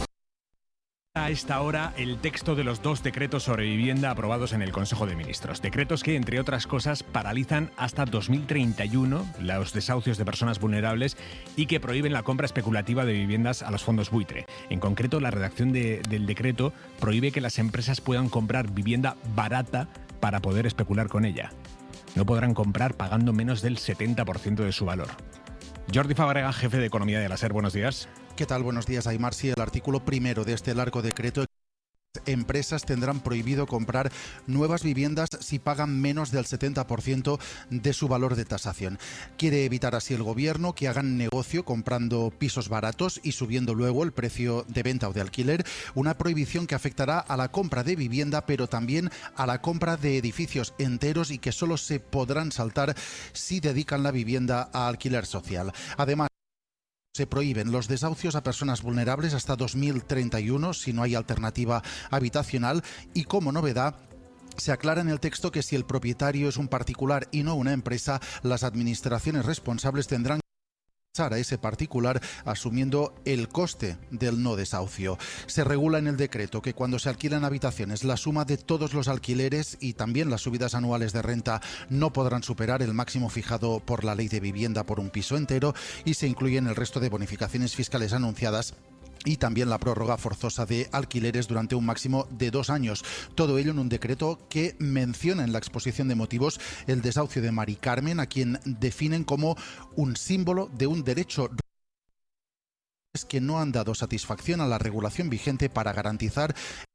A esta hora, el texto de los dos decretos sobre vivienda aprobados en el Consejo de Ministros. Decretos que, entre otras cosas, paralizan hasta dos mil treinta y uno los desahucios de personas vulnerables y que prohíben la compra especulativa de viviendas a los fondos buitre. En concreto, la redacción de, del decreto prohíbe que las empresas puedan comprar vivienda barata para poder especular con ella. No podrán comprar pagando menos del setenta por ciento de su valor. Jordi Fábrega, jefe de Economía de la SER, buenos días. ¿Qué tal? Buenos días, Aymar. Sí, el artículo primero de este largo decreto: empresas tendrán prohibido comprar nuevas viviendas si pagan menos del setenta por ciento de su valor de tasación. Quiere evitar así el gobierno que hagan negocio comprando pisos baratos y subiendo luego el precio de venta o de alquiler, una prohibición que afectará a la compra de vivienda, pero también a la compra de edificios enteros y que solo se podrán saltar si dedican la vivienda a alquiler social. Además, se prohíben los desahucios a personas vulnerables hasta dos mil treinta y uno si no hay alternativa habitacional y, como novedad, se aclara en el texto que si el propietario es un particular y no una empresa, las administraciones responsables tendrán que a ese particular asumiendo el coste del no desahucio. Se regula en el decreto que cuando se alquilan habitaciones, la suma de todos los alquileres y también las subidas anuales de renta no podrán superar el máximo fijado por la Ley de Vivienda por un piso entero, y se incluyen el resto de bonificaciones fiscales anunciadas y también la prórroga forzosa de alquileres durante un máximo de dos años. Todo ello en un decreto que menciona en la exposición de motivos el desahucio de Mari Carmen, a quien definen como un símbolo de un derecho que no han dado satisfacción a la regulación vigente para garantizar.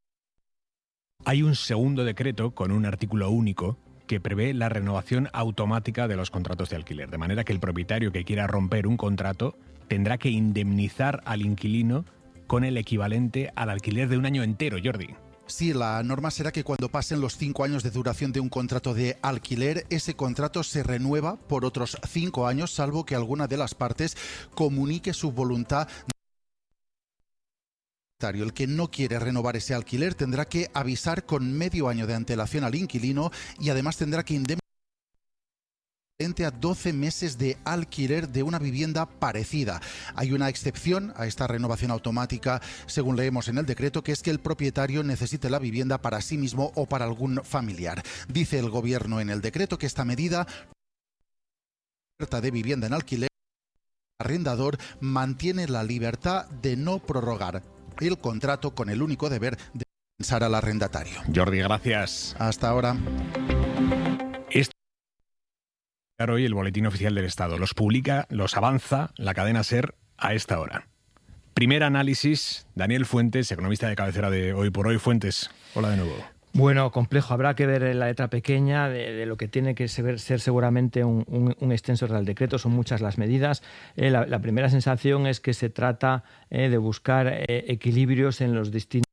Hay un segundo decreto con un artículo único que prevé la renovación automática de los contratos de alquiler, de manera que el propietario que quiera romper un contrato tendrá que indemnizar al inquilino con el equivalente al alquiler de un año entero, Jordi. Sí, la norma será que cuando pasen los cinco años de duración de un contrato de alquiler, ese contrato se renueva por otros cinco años, salvo que alguna de las partes comunique su voluntad. El que no quiere renovar ese alquiler tendrá que avisar con medio año de antelación al inquilino y además tendrá que indemnizar a doce meses de alquiler de una vivienda parecida. Hay una excepción a esta renovación automática, según leemos en el decreto, que es que el propietario necesite la vivienda para sí mismo o para algún familiar. Dice el gobierno en el decreto que esta medida de vivienda en alquiler, el arrendador mantiene la libertad de no prorrogar el contrato con el único deber de compensar al arrendatario. Jordi, gracias. Hasta ahora. Hoy el Boletín Oficial del Estado. Los publica, los avanza la cadena SER a esta hora. Primer análisis, Daniel Fuentes, economista de cabecera de Hoy por Hoy. Fuentes, hola de nuevo. Bueno, complejo. Habrá que ver en la letra pequeña de, de lo que tiene que ser, ser seguramente un, un, un extenso Real Decreto. Son muchas las medidas. Eh, la, la primera sensación es que se trata eh, de buscar eh, equilibrios en los distintos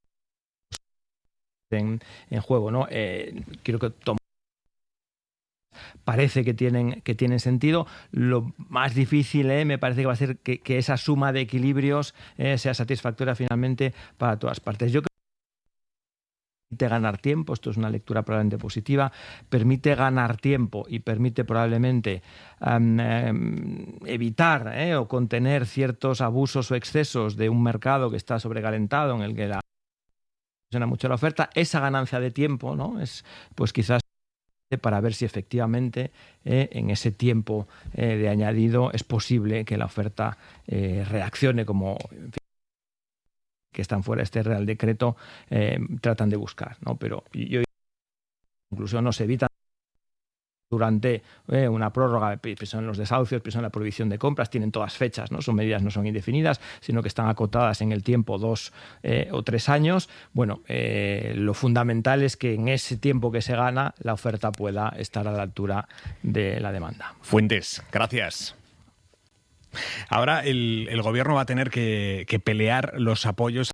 en, en juego, ¿no? Eh, quiero que tom- Parece que tienen, que tienen sentido. Lo más difícil eh, me parece que va a ser que, que esa suma de equilibrios eh, sea satisfactoria finalmente para todas partes. Yo creo que permite ganar tiempo, esto es una lectura probablemente positiva, permite ganar tiempo y permite probablemente um, um, evitar eh, o contener ciertos abusos o excesos de un mercado que está sobrecalentado, en el que la funciona mucho la oferta. Esa ganancia de tiempo, ¿no? Es pues quizás para ver si efectivamente eh, en ese tiempo eh, de añadido es posible que la oferta eh, reaccione como en fin, que están fuera de este Real Decreto eh, tratan de buscar, ¿no? Pero yo incluso no se evitan durante eh, una prórroga, pienso en los desahucios, pienso en la prohibición de compras, tienen todas fechas, ¿no? Son medidas no son indefinidas, sino que están acotadas en el tiempo dos eh, o tres años. Bueno, eh, lo fundamental es que en ese tiempo que se gana, la oferta pueda estar a la altura de la demanda. Fuentes, gracias. Ahora el, el gobierno va a tener que, que pelear los apoyos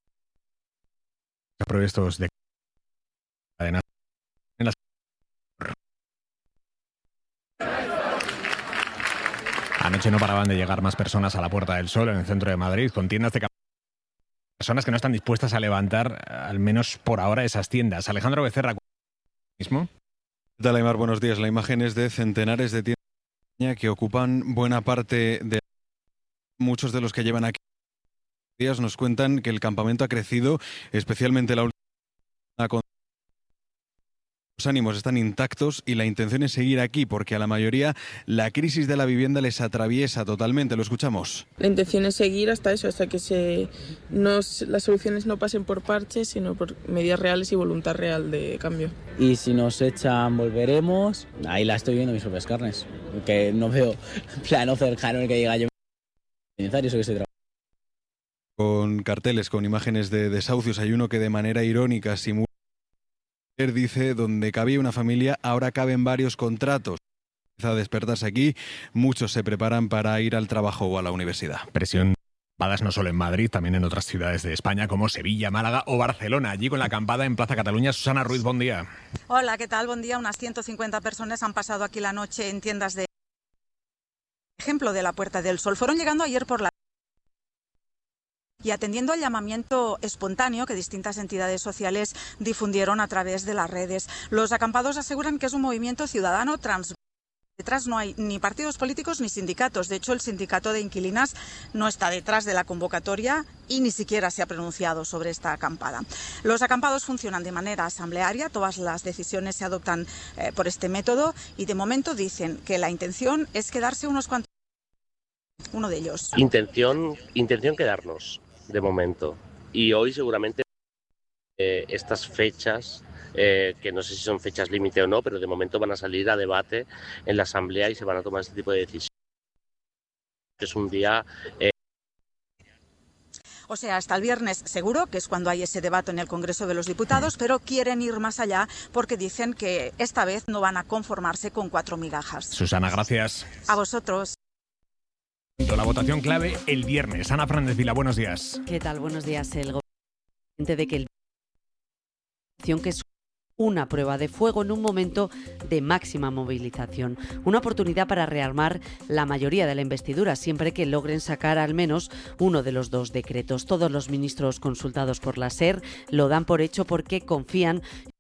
a estos de cadenas. Anoche no paraban de llegar más personas a la Puerta del Sol en el centro de Madrid, con tiendas de personas que no están dispuestas a levantar, al menos por ahora, esas tiendas. Alejandro Becerra. mismo. ¿Qué tal, Aymar? Buenos días. La imagen es de centenares de tiendas que ocupan buena parte de... Muchos de los que llevan aquí días nos cuentan que el campamento ha crecido, especialmente la última. Los ánimos están intactos y la intención es seguir aquí porque a la mayoría la crisis de la vivienda les atraviesa totalmente. Lo escuchamos. La intención es seguir hasta eso, hasta que se, no, las soluciones no pasen por parches, sino por medidas reales y voluntad real de cambio. Y si nos echan, volveremos. Ahí la estoy viendo mis propias carnes, que no veo plano cercano en el que diga yo eso que estoy trabajando. Con carteles, con imágenes de desahucios, hay uno que de manera irónica simula, dice, donde cabía una familia, ahora caben varios contratos. Empieza a despertarse aquí, muchos se preparan para ir al trabajo o a la universidad. Presión no solo en Madrid, también en otras ciudades de España como Sevilla, Málaga o Barcelona. Allí con la acampada en Plaza Cataluña. Susana Ruiz, buen día. Hola, ¿qué tal? Buen día. Unas ciento cincuenta personas han pasado aquí la noche en tiendas de... Ejemplo de la Puerta del Sol. Fueron llegando ayer por la... y atendiendo al llamamiento espontáneo que distintas entidades sociales difundieron a través de las redes. Los acampados aseguran que es un movimiento ciudadano transversal. Detrás no hay ni partidos políticos ni sindicatos. De hecho, el sindicato de inquilinas no está detrás de la convocatoria y ni siquiera se ha pronunciado sobre esta acampada. Los acampados funcionan de manera asamblearia, todas las decisiones se adoptan eh, por este método y de momento dicen que la intención es quedarse unos cuantos. Uno de ellos. Intención, intención quedarnos, de momento. Y hoy seguramente eh, estas fechas, eh, que no sé si son fechas límite o no, pero de momento van a salir a debate en la Asamblea y se van a tomar este tipo de decisiones. Es un día... Eh... O sea, hasta el viernes seguro, que es cuando hay ese debate en el Congreso de los Diputados, pero quieren ir más allá porque dicen que esta vez no van a conformarse con cuatro migajas. Susana, gracias. A vosotros. La votación clave el viernes. Ana Fernández Vila, buenos días. ¿Qué tal? Buenos días. El gobierno de que el que es una prueba de fuego en un momento de máxima movilización. Una oportunidad para rearmar la mayoría de la investidura, siempre que logren sacar al menos uno de los dos decretos. Todos los ministros consultados por la SER lo dan por hecho porque confían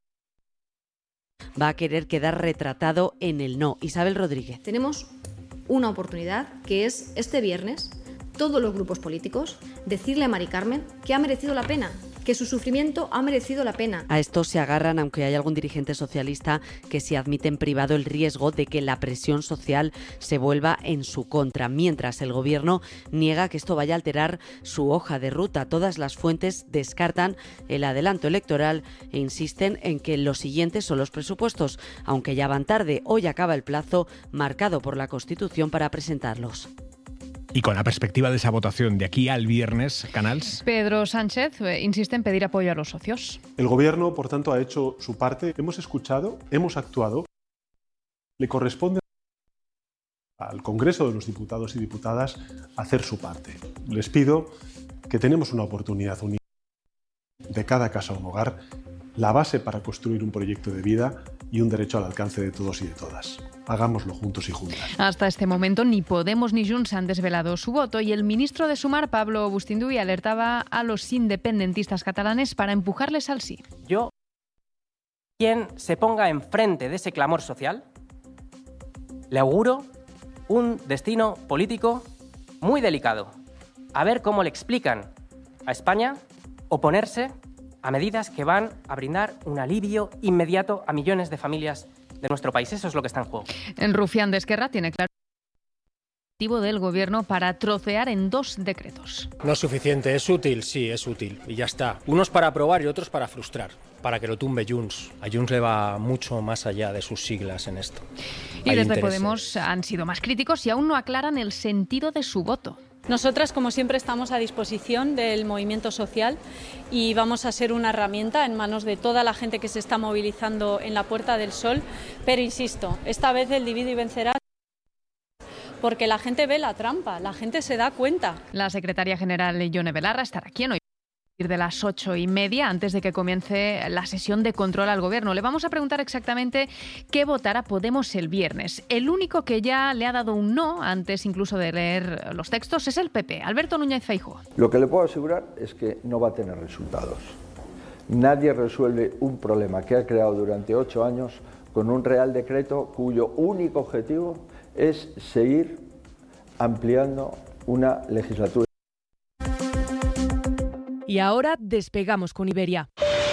va a querer quedar retratado en el no. Isabel Rodríguez. Tenemos una oportunidad que es este viernes todos los grupos políticos decirle a Mari Carmen que ha merecido la pena, que su sufrimiento ha merecido la pena. A esto se agarran, aunque hay algún dirigente socialista que sí admite en privado el riesgo de que la presión social se vuelva en su contra, mientras el gobierno niega que esto vaya a alterar su hoja de ruta. Todas las fuentes descartan el adelanto electoral e insisten en que lo siguiente son los presupuestos, aunque ya van tarde. Hoy acaba el plazo marcado por la Constitución para presentarlos. Y con la perspectiva de esa votación de aquí al viernes, Canals. Pedro Sánchez eh, insiste en pedir apoyo a los socios. El Gobierno, por tanto, ha hecho su parte. Hemos escuchado, hemos actuado. Le corresponde al Congreso de los Diputados y Diputadas hacer su parte. Les pido que tenemos una oportunidad única de cada casa un hogar, la base para construir un proyecto de vida y un derecho al alcance de todos y de todas. Hagámoslo juntos y juntas. Hasta este momento ni Podemos ni Junts han desvelado su voto y el ministro de Sumar, Pablo Bustinduy, alertaba a los independentistas catalanes para empujarles al sí. Yo, quien se ponga enfrente de ese clamor social, le auguro un destino político muy delicado. A ver cómo le explican a España oponerse a medidas que van a brindar un alivio inmediato a millones de familias de nuestro país. Eso es lo que está en juego. El rufián de Esquerra tiene claro el objetivo del gobierno para trocear en dos decretos. No es suficiente, es útil, sí, es útil. Y ya está. Unos para aprobar y otros para frustrar, para que lo tumbe Junts. A Junts le va mucho más allá de sus siglas en esto. Y Hay desde intereses. Podemos han sido más críticos y aún no aclaran el sentido de su voto. Nosotras, como siempre, estamos a disposición del movimiento social y vamos a ser una herramienta en manos de toda la gente que se está movilizando en la Puerta del Sol. Pero insisto, esta vez el divide y vencerá porque la gente ve la trampa, la gente se da cuenta. La secretaria general Ione Belarra estará aquí en hoy de las ocho y media antes de que comience la sesión de control al gobierno. Le vamos a preguntar exactamente qué votará Podemos el viernes. El único que ya le ha dado un no antes incluso de leer los textos es el P P, Alberto Núñez Feijóo. Lo que le puedo asegurar es que no va a tener resultados. Nadie resuelve un problema que ha creado durante ocho años con un Real Decreto cuyo único objetivo es seguir ampliando una legislatura. Y ahora despegamos con Iberia.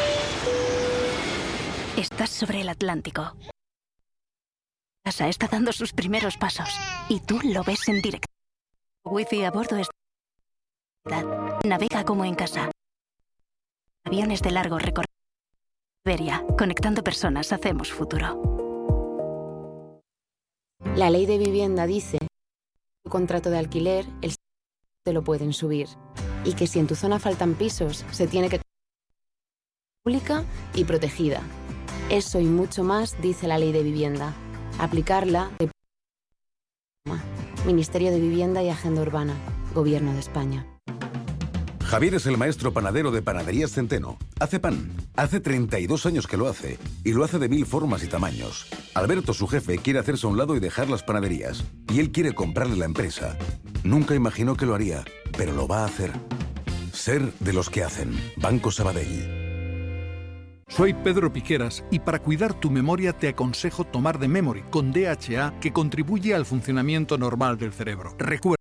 Estás sobre el Atlántico. Casa está dando sus primeros pasos y tú lo ves en directo. Wi-Fi a bordo es... Navega como en casa. Aviones de largo recorrido. Iberia, conectando personas, hacemos futuro. La ley de vivienda dice que en tu contrato de alquiler el te lo pueden subir y que si en tu zona faltan pisos se tiene que pública y protegida. Eso y mucho más dice la ley de vivienda. Aplicarla. Ministerio de Vivienda y Agenda Urbana, Gobierno de España. Javier es el maestro panadero de Panaderías Centeno. Hace pan. Hace treinta y dos años que lo hace. Y lo hace de mil formas y tamaños. Alberto, su jefe, quiere hacerse a un lado y dejar las panaderías. Y él quiere comprarle la empresa. Nunca imaginó que lo haría, pero lo va a hacer. Ser de los que hacen. Banco Sabadell. Soy Pedro Piqueras y para cuidar tu memoria te aconsejo tomar de Memory con D H A que contribuye al funcionamiento normal del cerebro. Recuerda.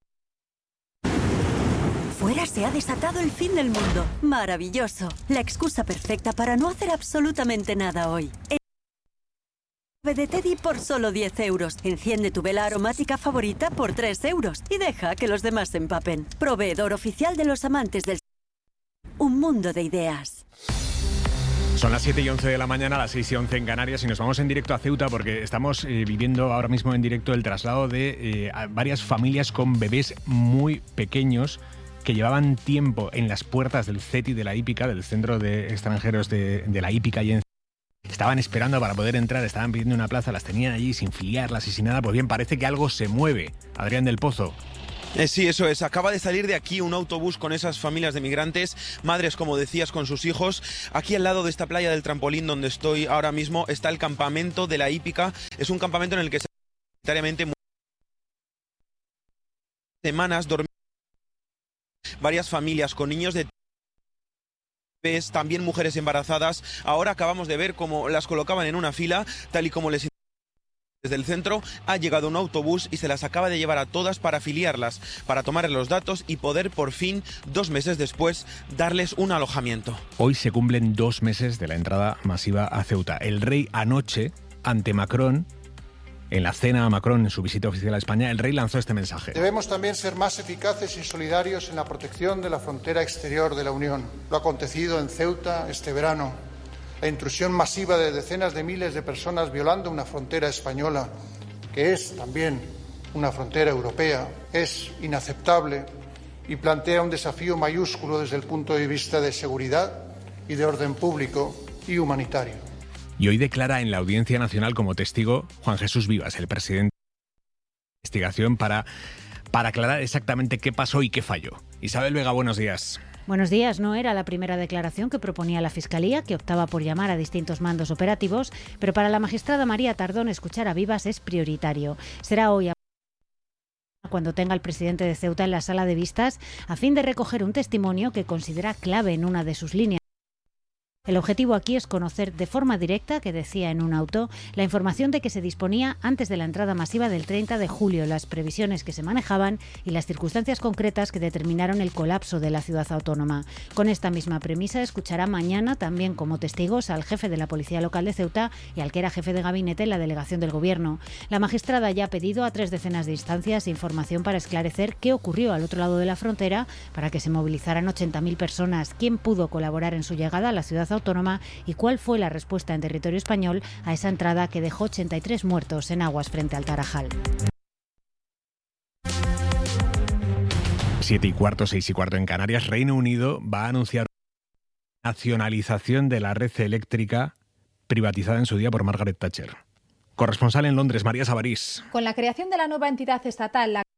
Fuera se ha desatado el fin del mundo. Maravilloso. La excusa perfecta para no hacer absolutamente nada hoy. El de Teddy por solo diez euros. Enciende tu vela aromática favorita por tres euros. Y deja que los demás se empapen. Proveedor oficial de los amantes del... Un mundo de ideas. Son las siete y once de la mañana, las seis y once en Canarias y nos vamos en directo a Ceuta porque estamos eh, viviendo ahora mismo en directo el traslado de eh, varias familias con bebés muy pequeños que llevaban tiempo en las puertas del CETI de la Hípica, del Centro de Extranjeros de, de la Hípica, y en... estaban esperando para poder entrar, estaban pidiendo una plaza, las tenían allí sin filiarlas y sin nada. Pues bien, parece que algo se mueve. Adrián del Pozo. Eh, sí, eso es. Acaba de salir de aquí un autobús con esas familias de migrantes, madres, como decías, con sus hijos. Aquí al lado de esta playa del Trampolín, donde estoy ahora mismo, está el campamento de la Hípica. Es un campamento en el que se voluntariamente semanas dormir varias familias con niños de también mujeres embarazadas. Ahora acabamos de ver cómo las colocaban en una fila, tal y como les desde el centro. Ha llegado un autobús y se las acaba de llevar a todas para afiliarlas, para tomar los datos y poder por fin, dos meses después, darles un alojamiento. Hoy se cumplen dos meses de la entrada masiva a Ceuta. El rey anoche, ante Macron, en la cena a Macron en su visita oficial a España, el rey lanzó este mensaje. Debemos también ser más eficaces y solidarios en la protección de la frontera exterior de la Unión. Lo acontecido en Ceuta este verano, la intrusión masiva de decenas de miles de personas violando una frontera española, que es también una frontera europea, es inaceptable y plantea un desafío mayúsculo desde el punto de vista de seguridad y de orden público y humanitario. Y hoy declara en la Audiencia Nacional como testigo Juan Jesús Vivas, el presidente de la investigación, para, para aclarar exactamente qué pasó y qué falló. Isabel Vega, buenos días. Buenos días. No era la primera declaración que proponía la Fiscalía, que optaba por llamar a distintos mandos operativos, pero para la magistrada María Tardón escuchar a Vivas es prioritario. Será hoy a cuando tenga al presidente de Ceuta en la sala de vistas, a fin de recoger un testimonio que considera clave en una de sus líneas. El objetivo aquí es conocer de forma directa, que decía en un auto, la información de que se disponía antes de la entrada masiva del treinta de julio, las previsiones que se manejaban y las circunstancias concretas que determinaron el colapso de la ciudad autónoma. Con esta misma premisa escuchará mañana también como testigos al jefe de la Policía Local de Ceuta y al que era jefe de gabinete en la delegación del Gobierno. La magistrada ya ha pedido a tres decenas de instancias información para esclarecer qué ocurrió al otro lado de la frontera para que se movilizaran ochenta mil personas, quién pudo colaborar en su llegada a la ciudad autónoma autónoma y cuál fue la respuesta en territorio español a esa entrada que dejó ochenta y tres muertos en aguas frente al Tarajal. Siete y cuarto, seis y cuarto en Canarias. Reino Unido va a anunciar la nacionalización de la red eléctrica privatizada en su día por Margaret Thatcher. Corresponsal en Londres, María Sabarís. Con la creación de la nueva entidad estatal, la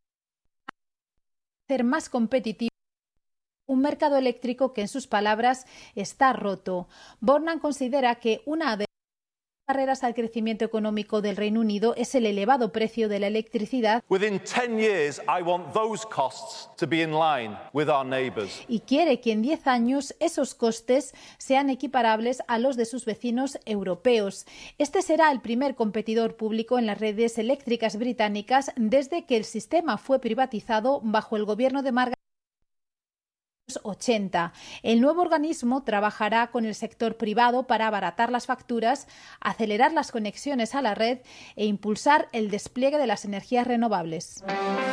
hacer más competitivo un mercado eléctrico que, en sus palabras, está roto. Bornan considera que una de barreras al crecimiento económico del Reino Unido es el elevado precio de la electricidad. Within ten years, I want those costs to be in line with our neighbours. Y quiere que en diez años esos costes sean equiparables a los de sus vecinos europeos. Este será el primer competidor público en las redes eléctricas británicas desde que el sistema fue privatizado bajo el gobierno de Margaret ochenta. El nuevo organismo trabajará con el sector privado para abaratar las facturas, acelerar las conexiones a la red e impulsar el despliegue de las energías renovables.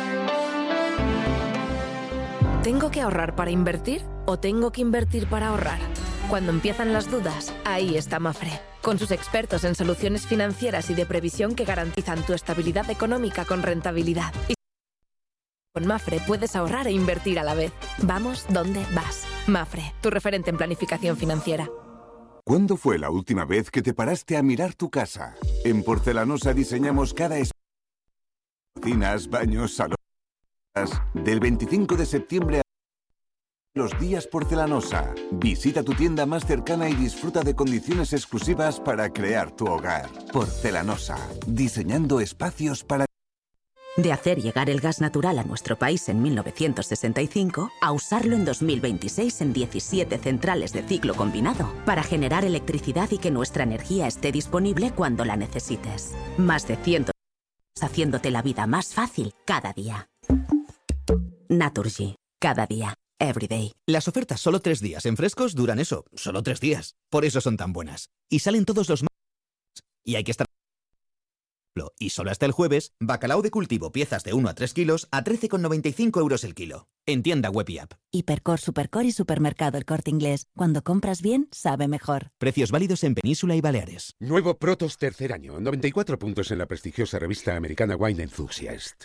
¿Tengo que ahorrar para invertir o tengo que invertir para ahorrar? Cuando empiezan las dudas, ahí está Mafre, con sus expertos en soluciones financieras y de previsión que garantizan tu estabilidad económica con rentabilidad. Y con Mafre puedes ahorrar e invertir a la vez. Vamos donde vas. Mafre, tu referente en planificación financiera. ¿Cuándo fue la última vez que te paraste a mirar tu casa? En Porcelanosa diseñamos cada espacio. Cocinas, baños, salones. Del veinticinco de septiembre a los días Porcelanosa. Visita tu tienda más cercana y disfruta de condiciones exclusivas para crear tu hogar. Porcelanosa. Diseñando espacios para... De hacer llegar el gas natural a nuestro país en mil novecientos sesenta y cinco a usarlo en dos mil veintiséis en diecisiete centrales de ciclo combinado para generar electricidad y que nuestra energía esté disponible cuando la necesites. Más de cien años haciéndote la vida más fácil cada día. Naturgy. Cada día. Every day. Las ofertas solo tres días en frescos duran eso, solo tres días. Por eso son tan buenas. Y salen todos los martes. Y hay que estar... Y solo hasta el jueves, bacalao de cultivo piezas de uno a tres kilos a trece con noventa y cinco euros el kilo. En tienda web y app. Hipercor, Supercor y Supermercado El Corte Inglés. Cuando compras bien, sabe mejor. Precios válidos en Península y Baleares. Nuevo Protos tercer año. noventa y cuatro puntos en la prestigiosa revista americana Wine Enthusiast.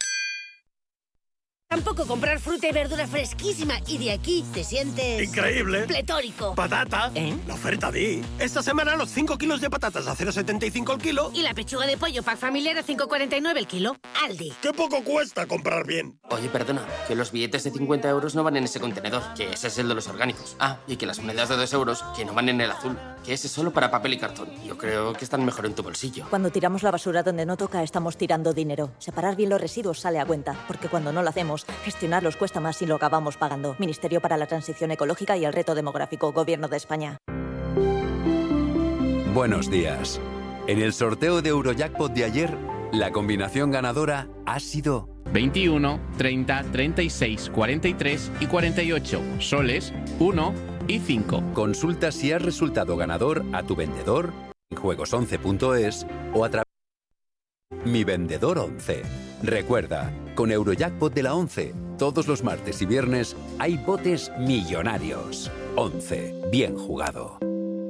Tampoco comprar fruta y verdura fresquísima y de aquí te sientes... ¡increíble! ¡Pletórico! ¡Patata! ¿Eh? La oferta di. Esta semana los cinco kilos de patatas a cero coma setenta y cinco el kilo. Y la pechuga de pollo pack familiar a cinco coma cuarenta y nueve el kilo. Aldi. ¡Qué poco cuesta comprar bien! Oye, perdona, que los billetes de cincuenta euros no van en ese contenedor, que ese es el de los orgánicos. Ah, y que las monedas de dos euros, que no van en el azul, que ese es solo para papel y cartón. Yo creo que están mejor en tu bolsillo. Cuando tiramos la basura donde no toca, estamos tirando dinero. Separar bien los residuos sale a cuenta, porque cuando no lo hacemos, gestionarlos cuesta más y lo acabamos pagando. Ministerio para la Transición Ecológica y el Reto Demográfico, Gobierno de España. Buenos días. En el sorteo de Eurojackpot de ayer, la combinación ganadora ha sido veintiuno, treinta, treinta y seis, cuarenta y tres y cuarenta y ocho. Soles, uno y cinco. Consulta si has resultado ganador a tu vendedor en juegos once punto es o a través de Mi Vendedor once. Recuerda, con Eurojackpot de la once, todos los martes y viernes hay botes millonarios. once. Bien jugado.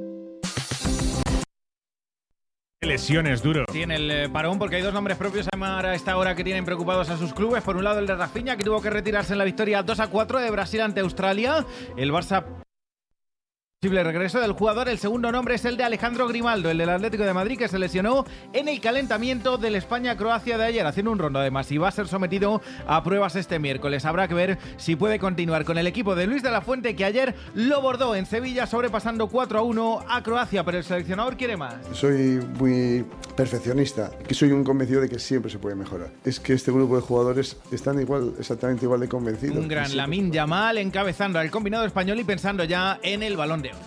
Lesiones, duro. Tiene el eh, parón porque hay dos nombres propios a esta hora que tienen preocupados a sus clubes. Por un lado el de Rafinha, que tuvo que retirarse en la victoria dos a cuatro de Brasil ante Australia. El Barça... Posible regreso del jugador. El segundo nombre es el de Alejandro Grimaldo, el del Atlético de Madrid, que se lesionó en el calentamiento del España-Croacia de ayer, haciendo un rondo además, y va a ser sometido a pruebas este miércoles. Habrá que ver si puede continuar con el equipo de Luis de la Fuente, que ayer lo bordó en Sevilla, sobrepasando cuatro a uno a Croacia, pero el seleccionador quiere más. Soy muy perfeccionista, que soy un convencido de que siempre se puede mejorar. Es que este grupo de jugadores están igual, exactamente igual de convencidos. Un gran Lamine Yamal encabezando al combinado español y pensando ya en el Balón de Oro.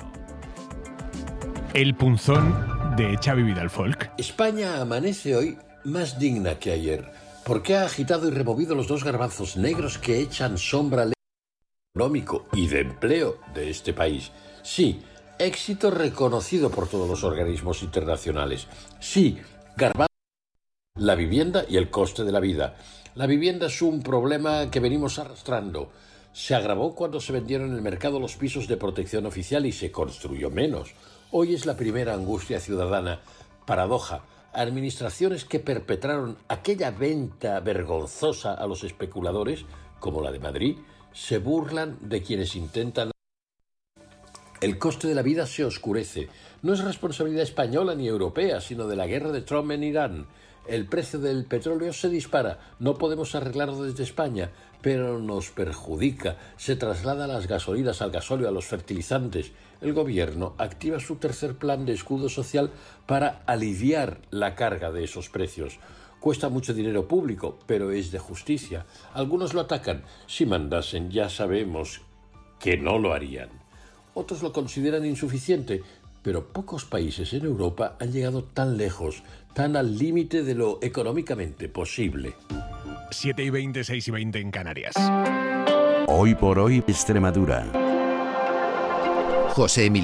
El punzón de Xavi Vidal Folk. España amanece hoy más digna que ayer, porque ha agitado y removido los dos garbanzos negros que echan sombra al económico y de empleo de este país. Sí, éxito reconocido por todos los organismos internacionales. Sí, garbanzos, la vivienda y el coste de la vida. La vivienda es un problema que venimos arrastrando. Se agravó cuando se vendieron en el mercado los pisos de protección oficial y se construyó menos. Hoy es la primera angustia ciudadana. Paradoja, administraciones que perpetraron aquella venta vergonzosa a los especuladores, como la de Madrid, se burlan de quienes intentan... El coste de la vida se oscurece. No es responsabilidad española ni europea, sino de la guerra de Trump en Irán. El precio del petróleo se dispara. No podemos arreglarlo desde España. pero nos perjudica. Se traslada las gasolinas, al gasóleo, a los fertilizantes. El gobierno activa su tercer plan de escudo social para aliviar la carga de esos precios. Cuesta mucho dinero público, pero es de justicia. Algunos lo atacan. Si mandasen, ya sabemos que no lo harían. Otros lo consideran insuficiente, pero pocos países en Europa han llegado tan lejos, tan al límite de lo económicamente posible. siete y veinte, seis y veinte en Canarias. Hoy por hoy, Extremadura. José Emilio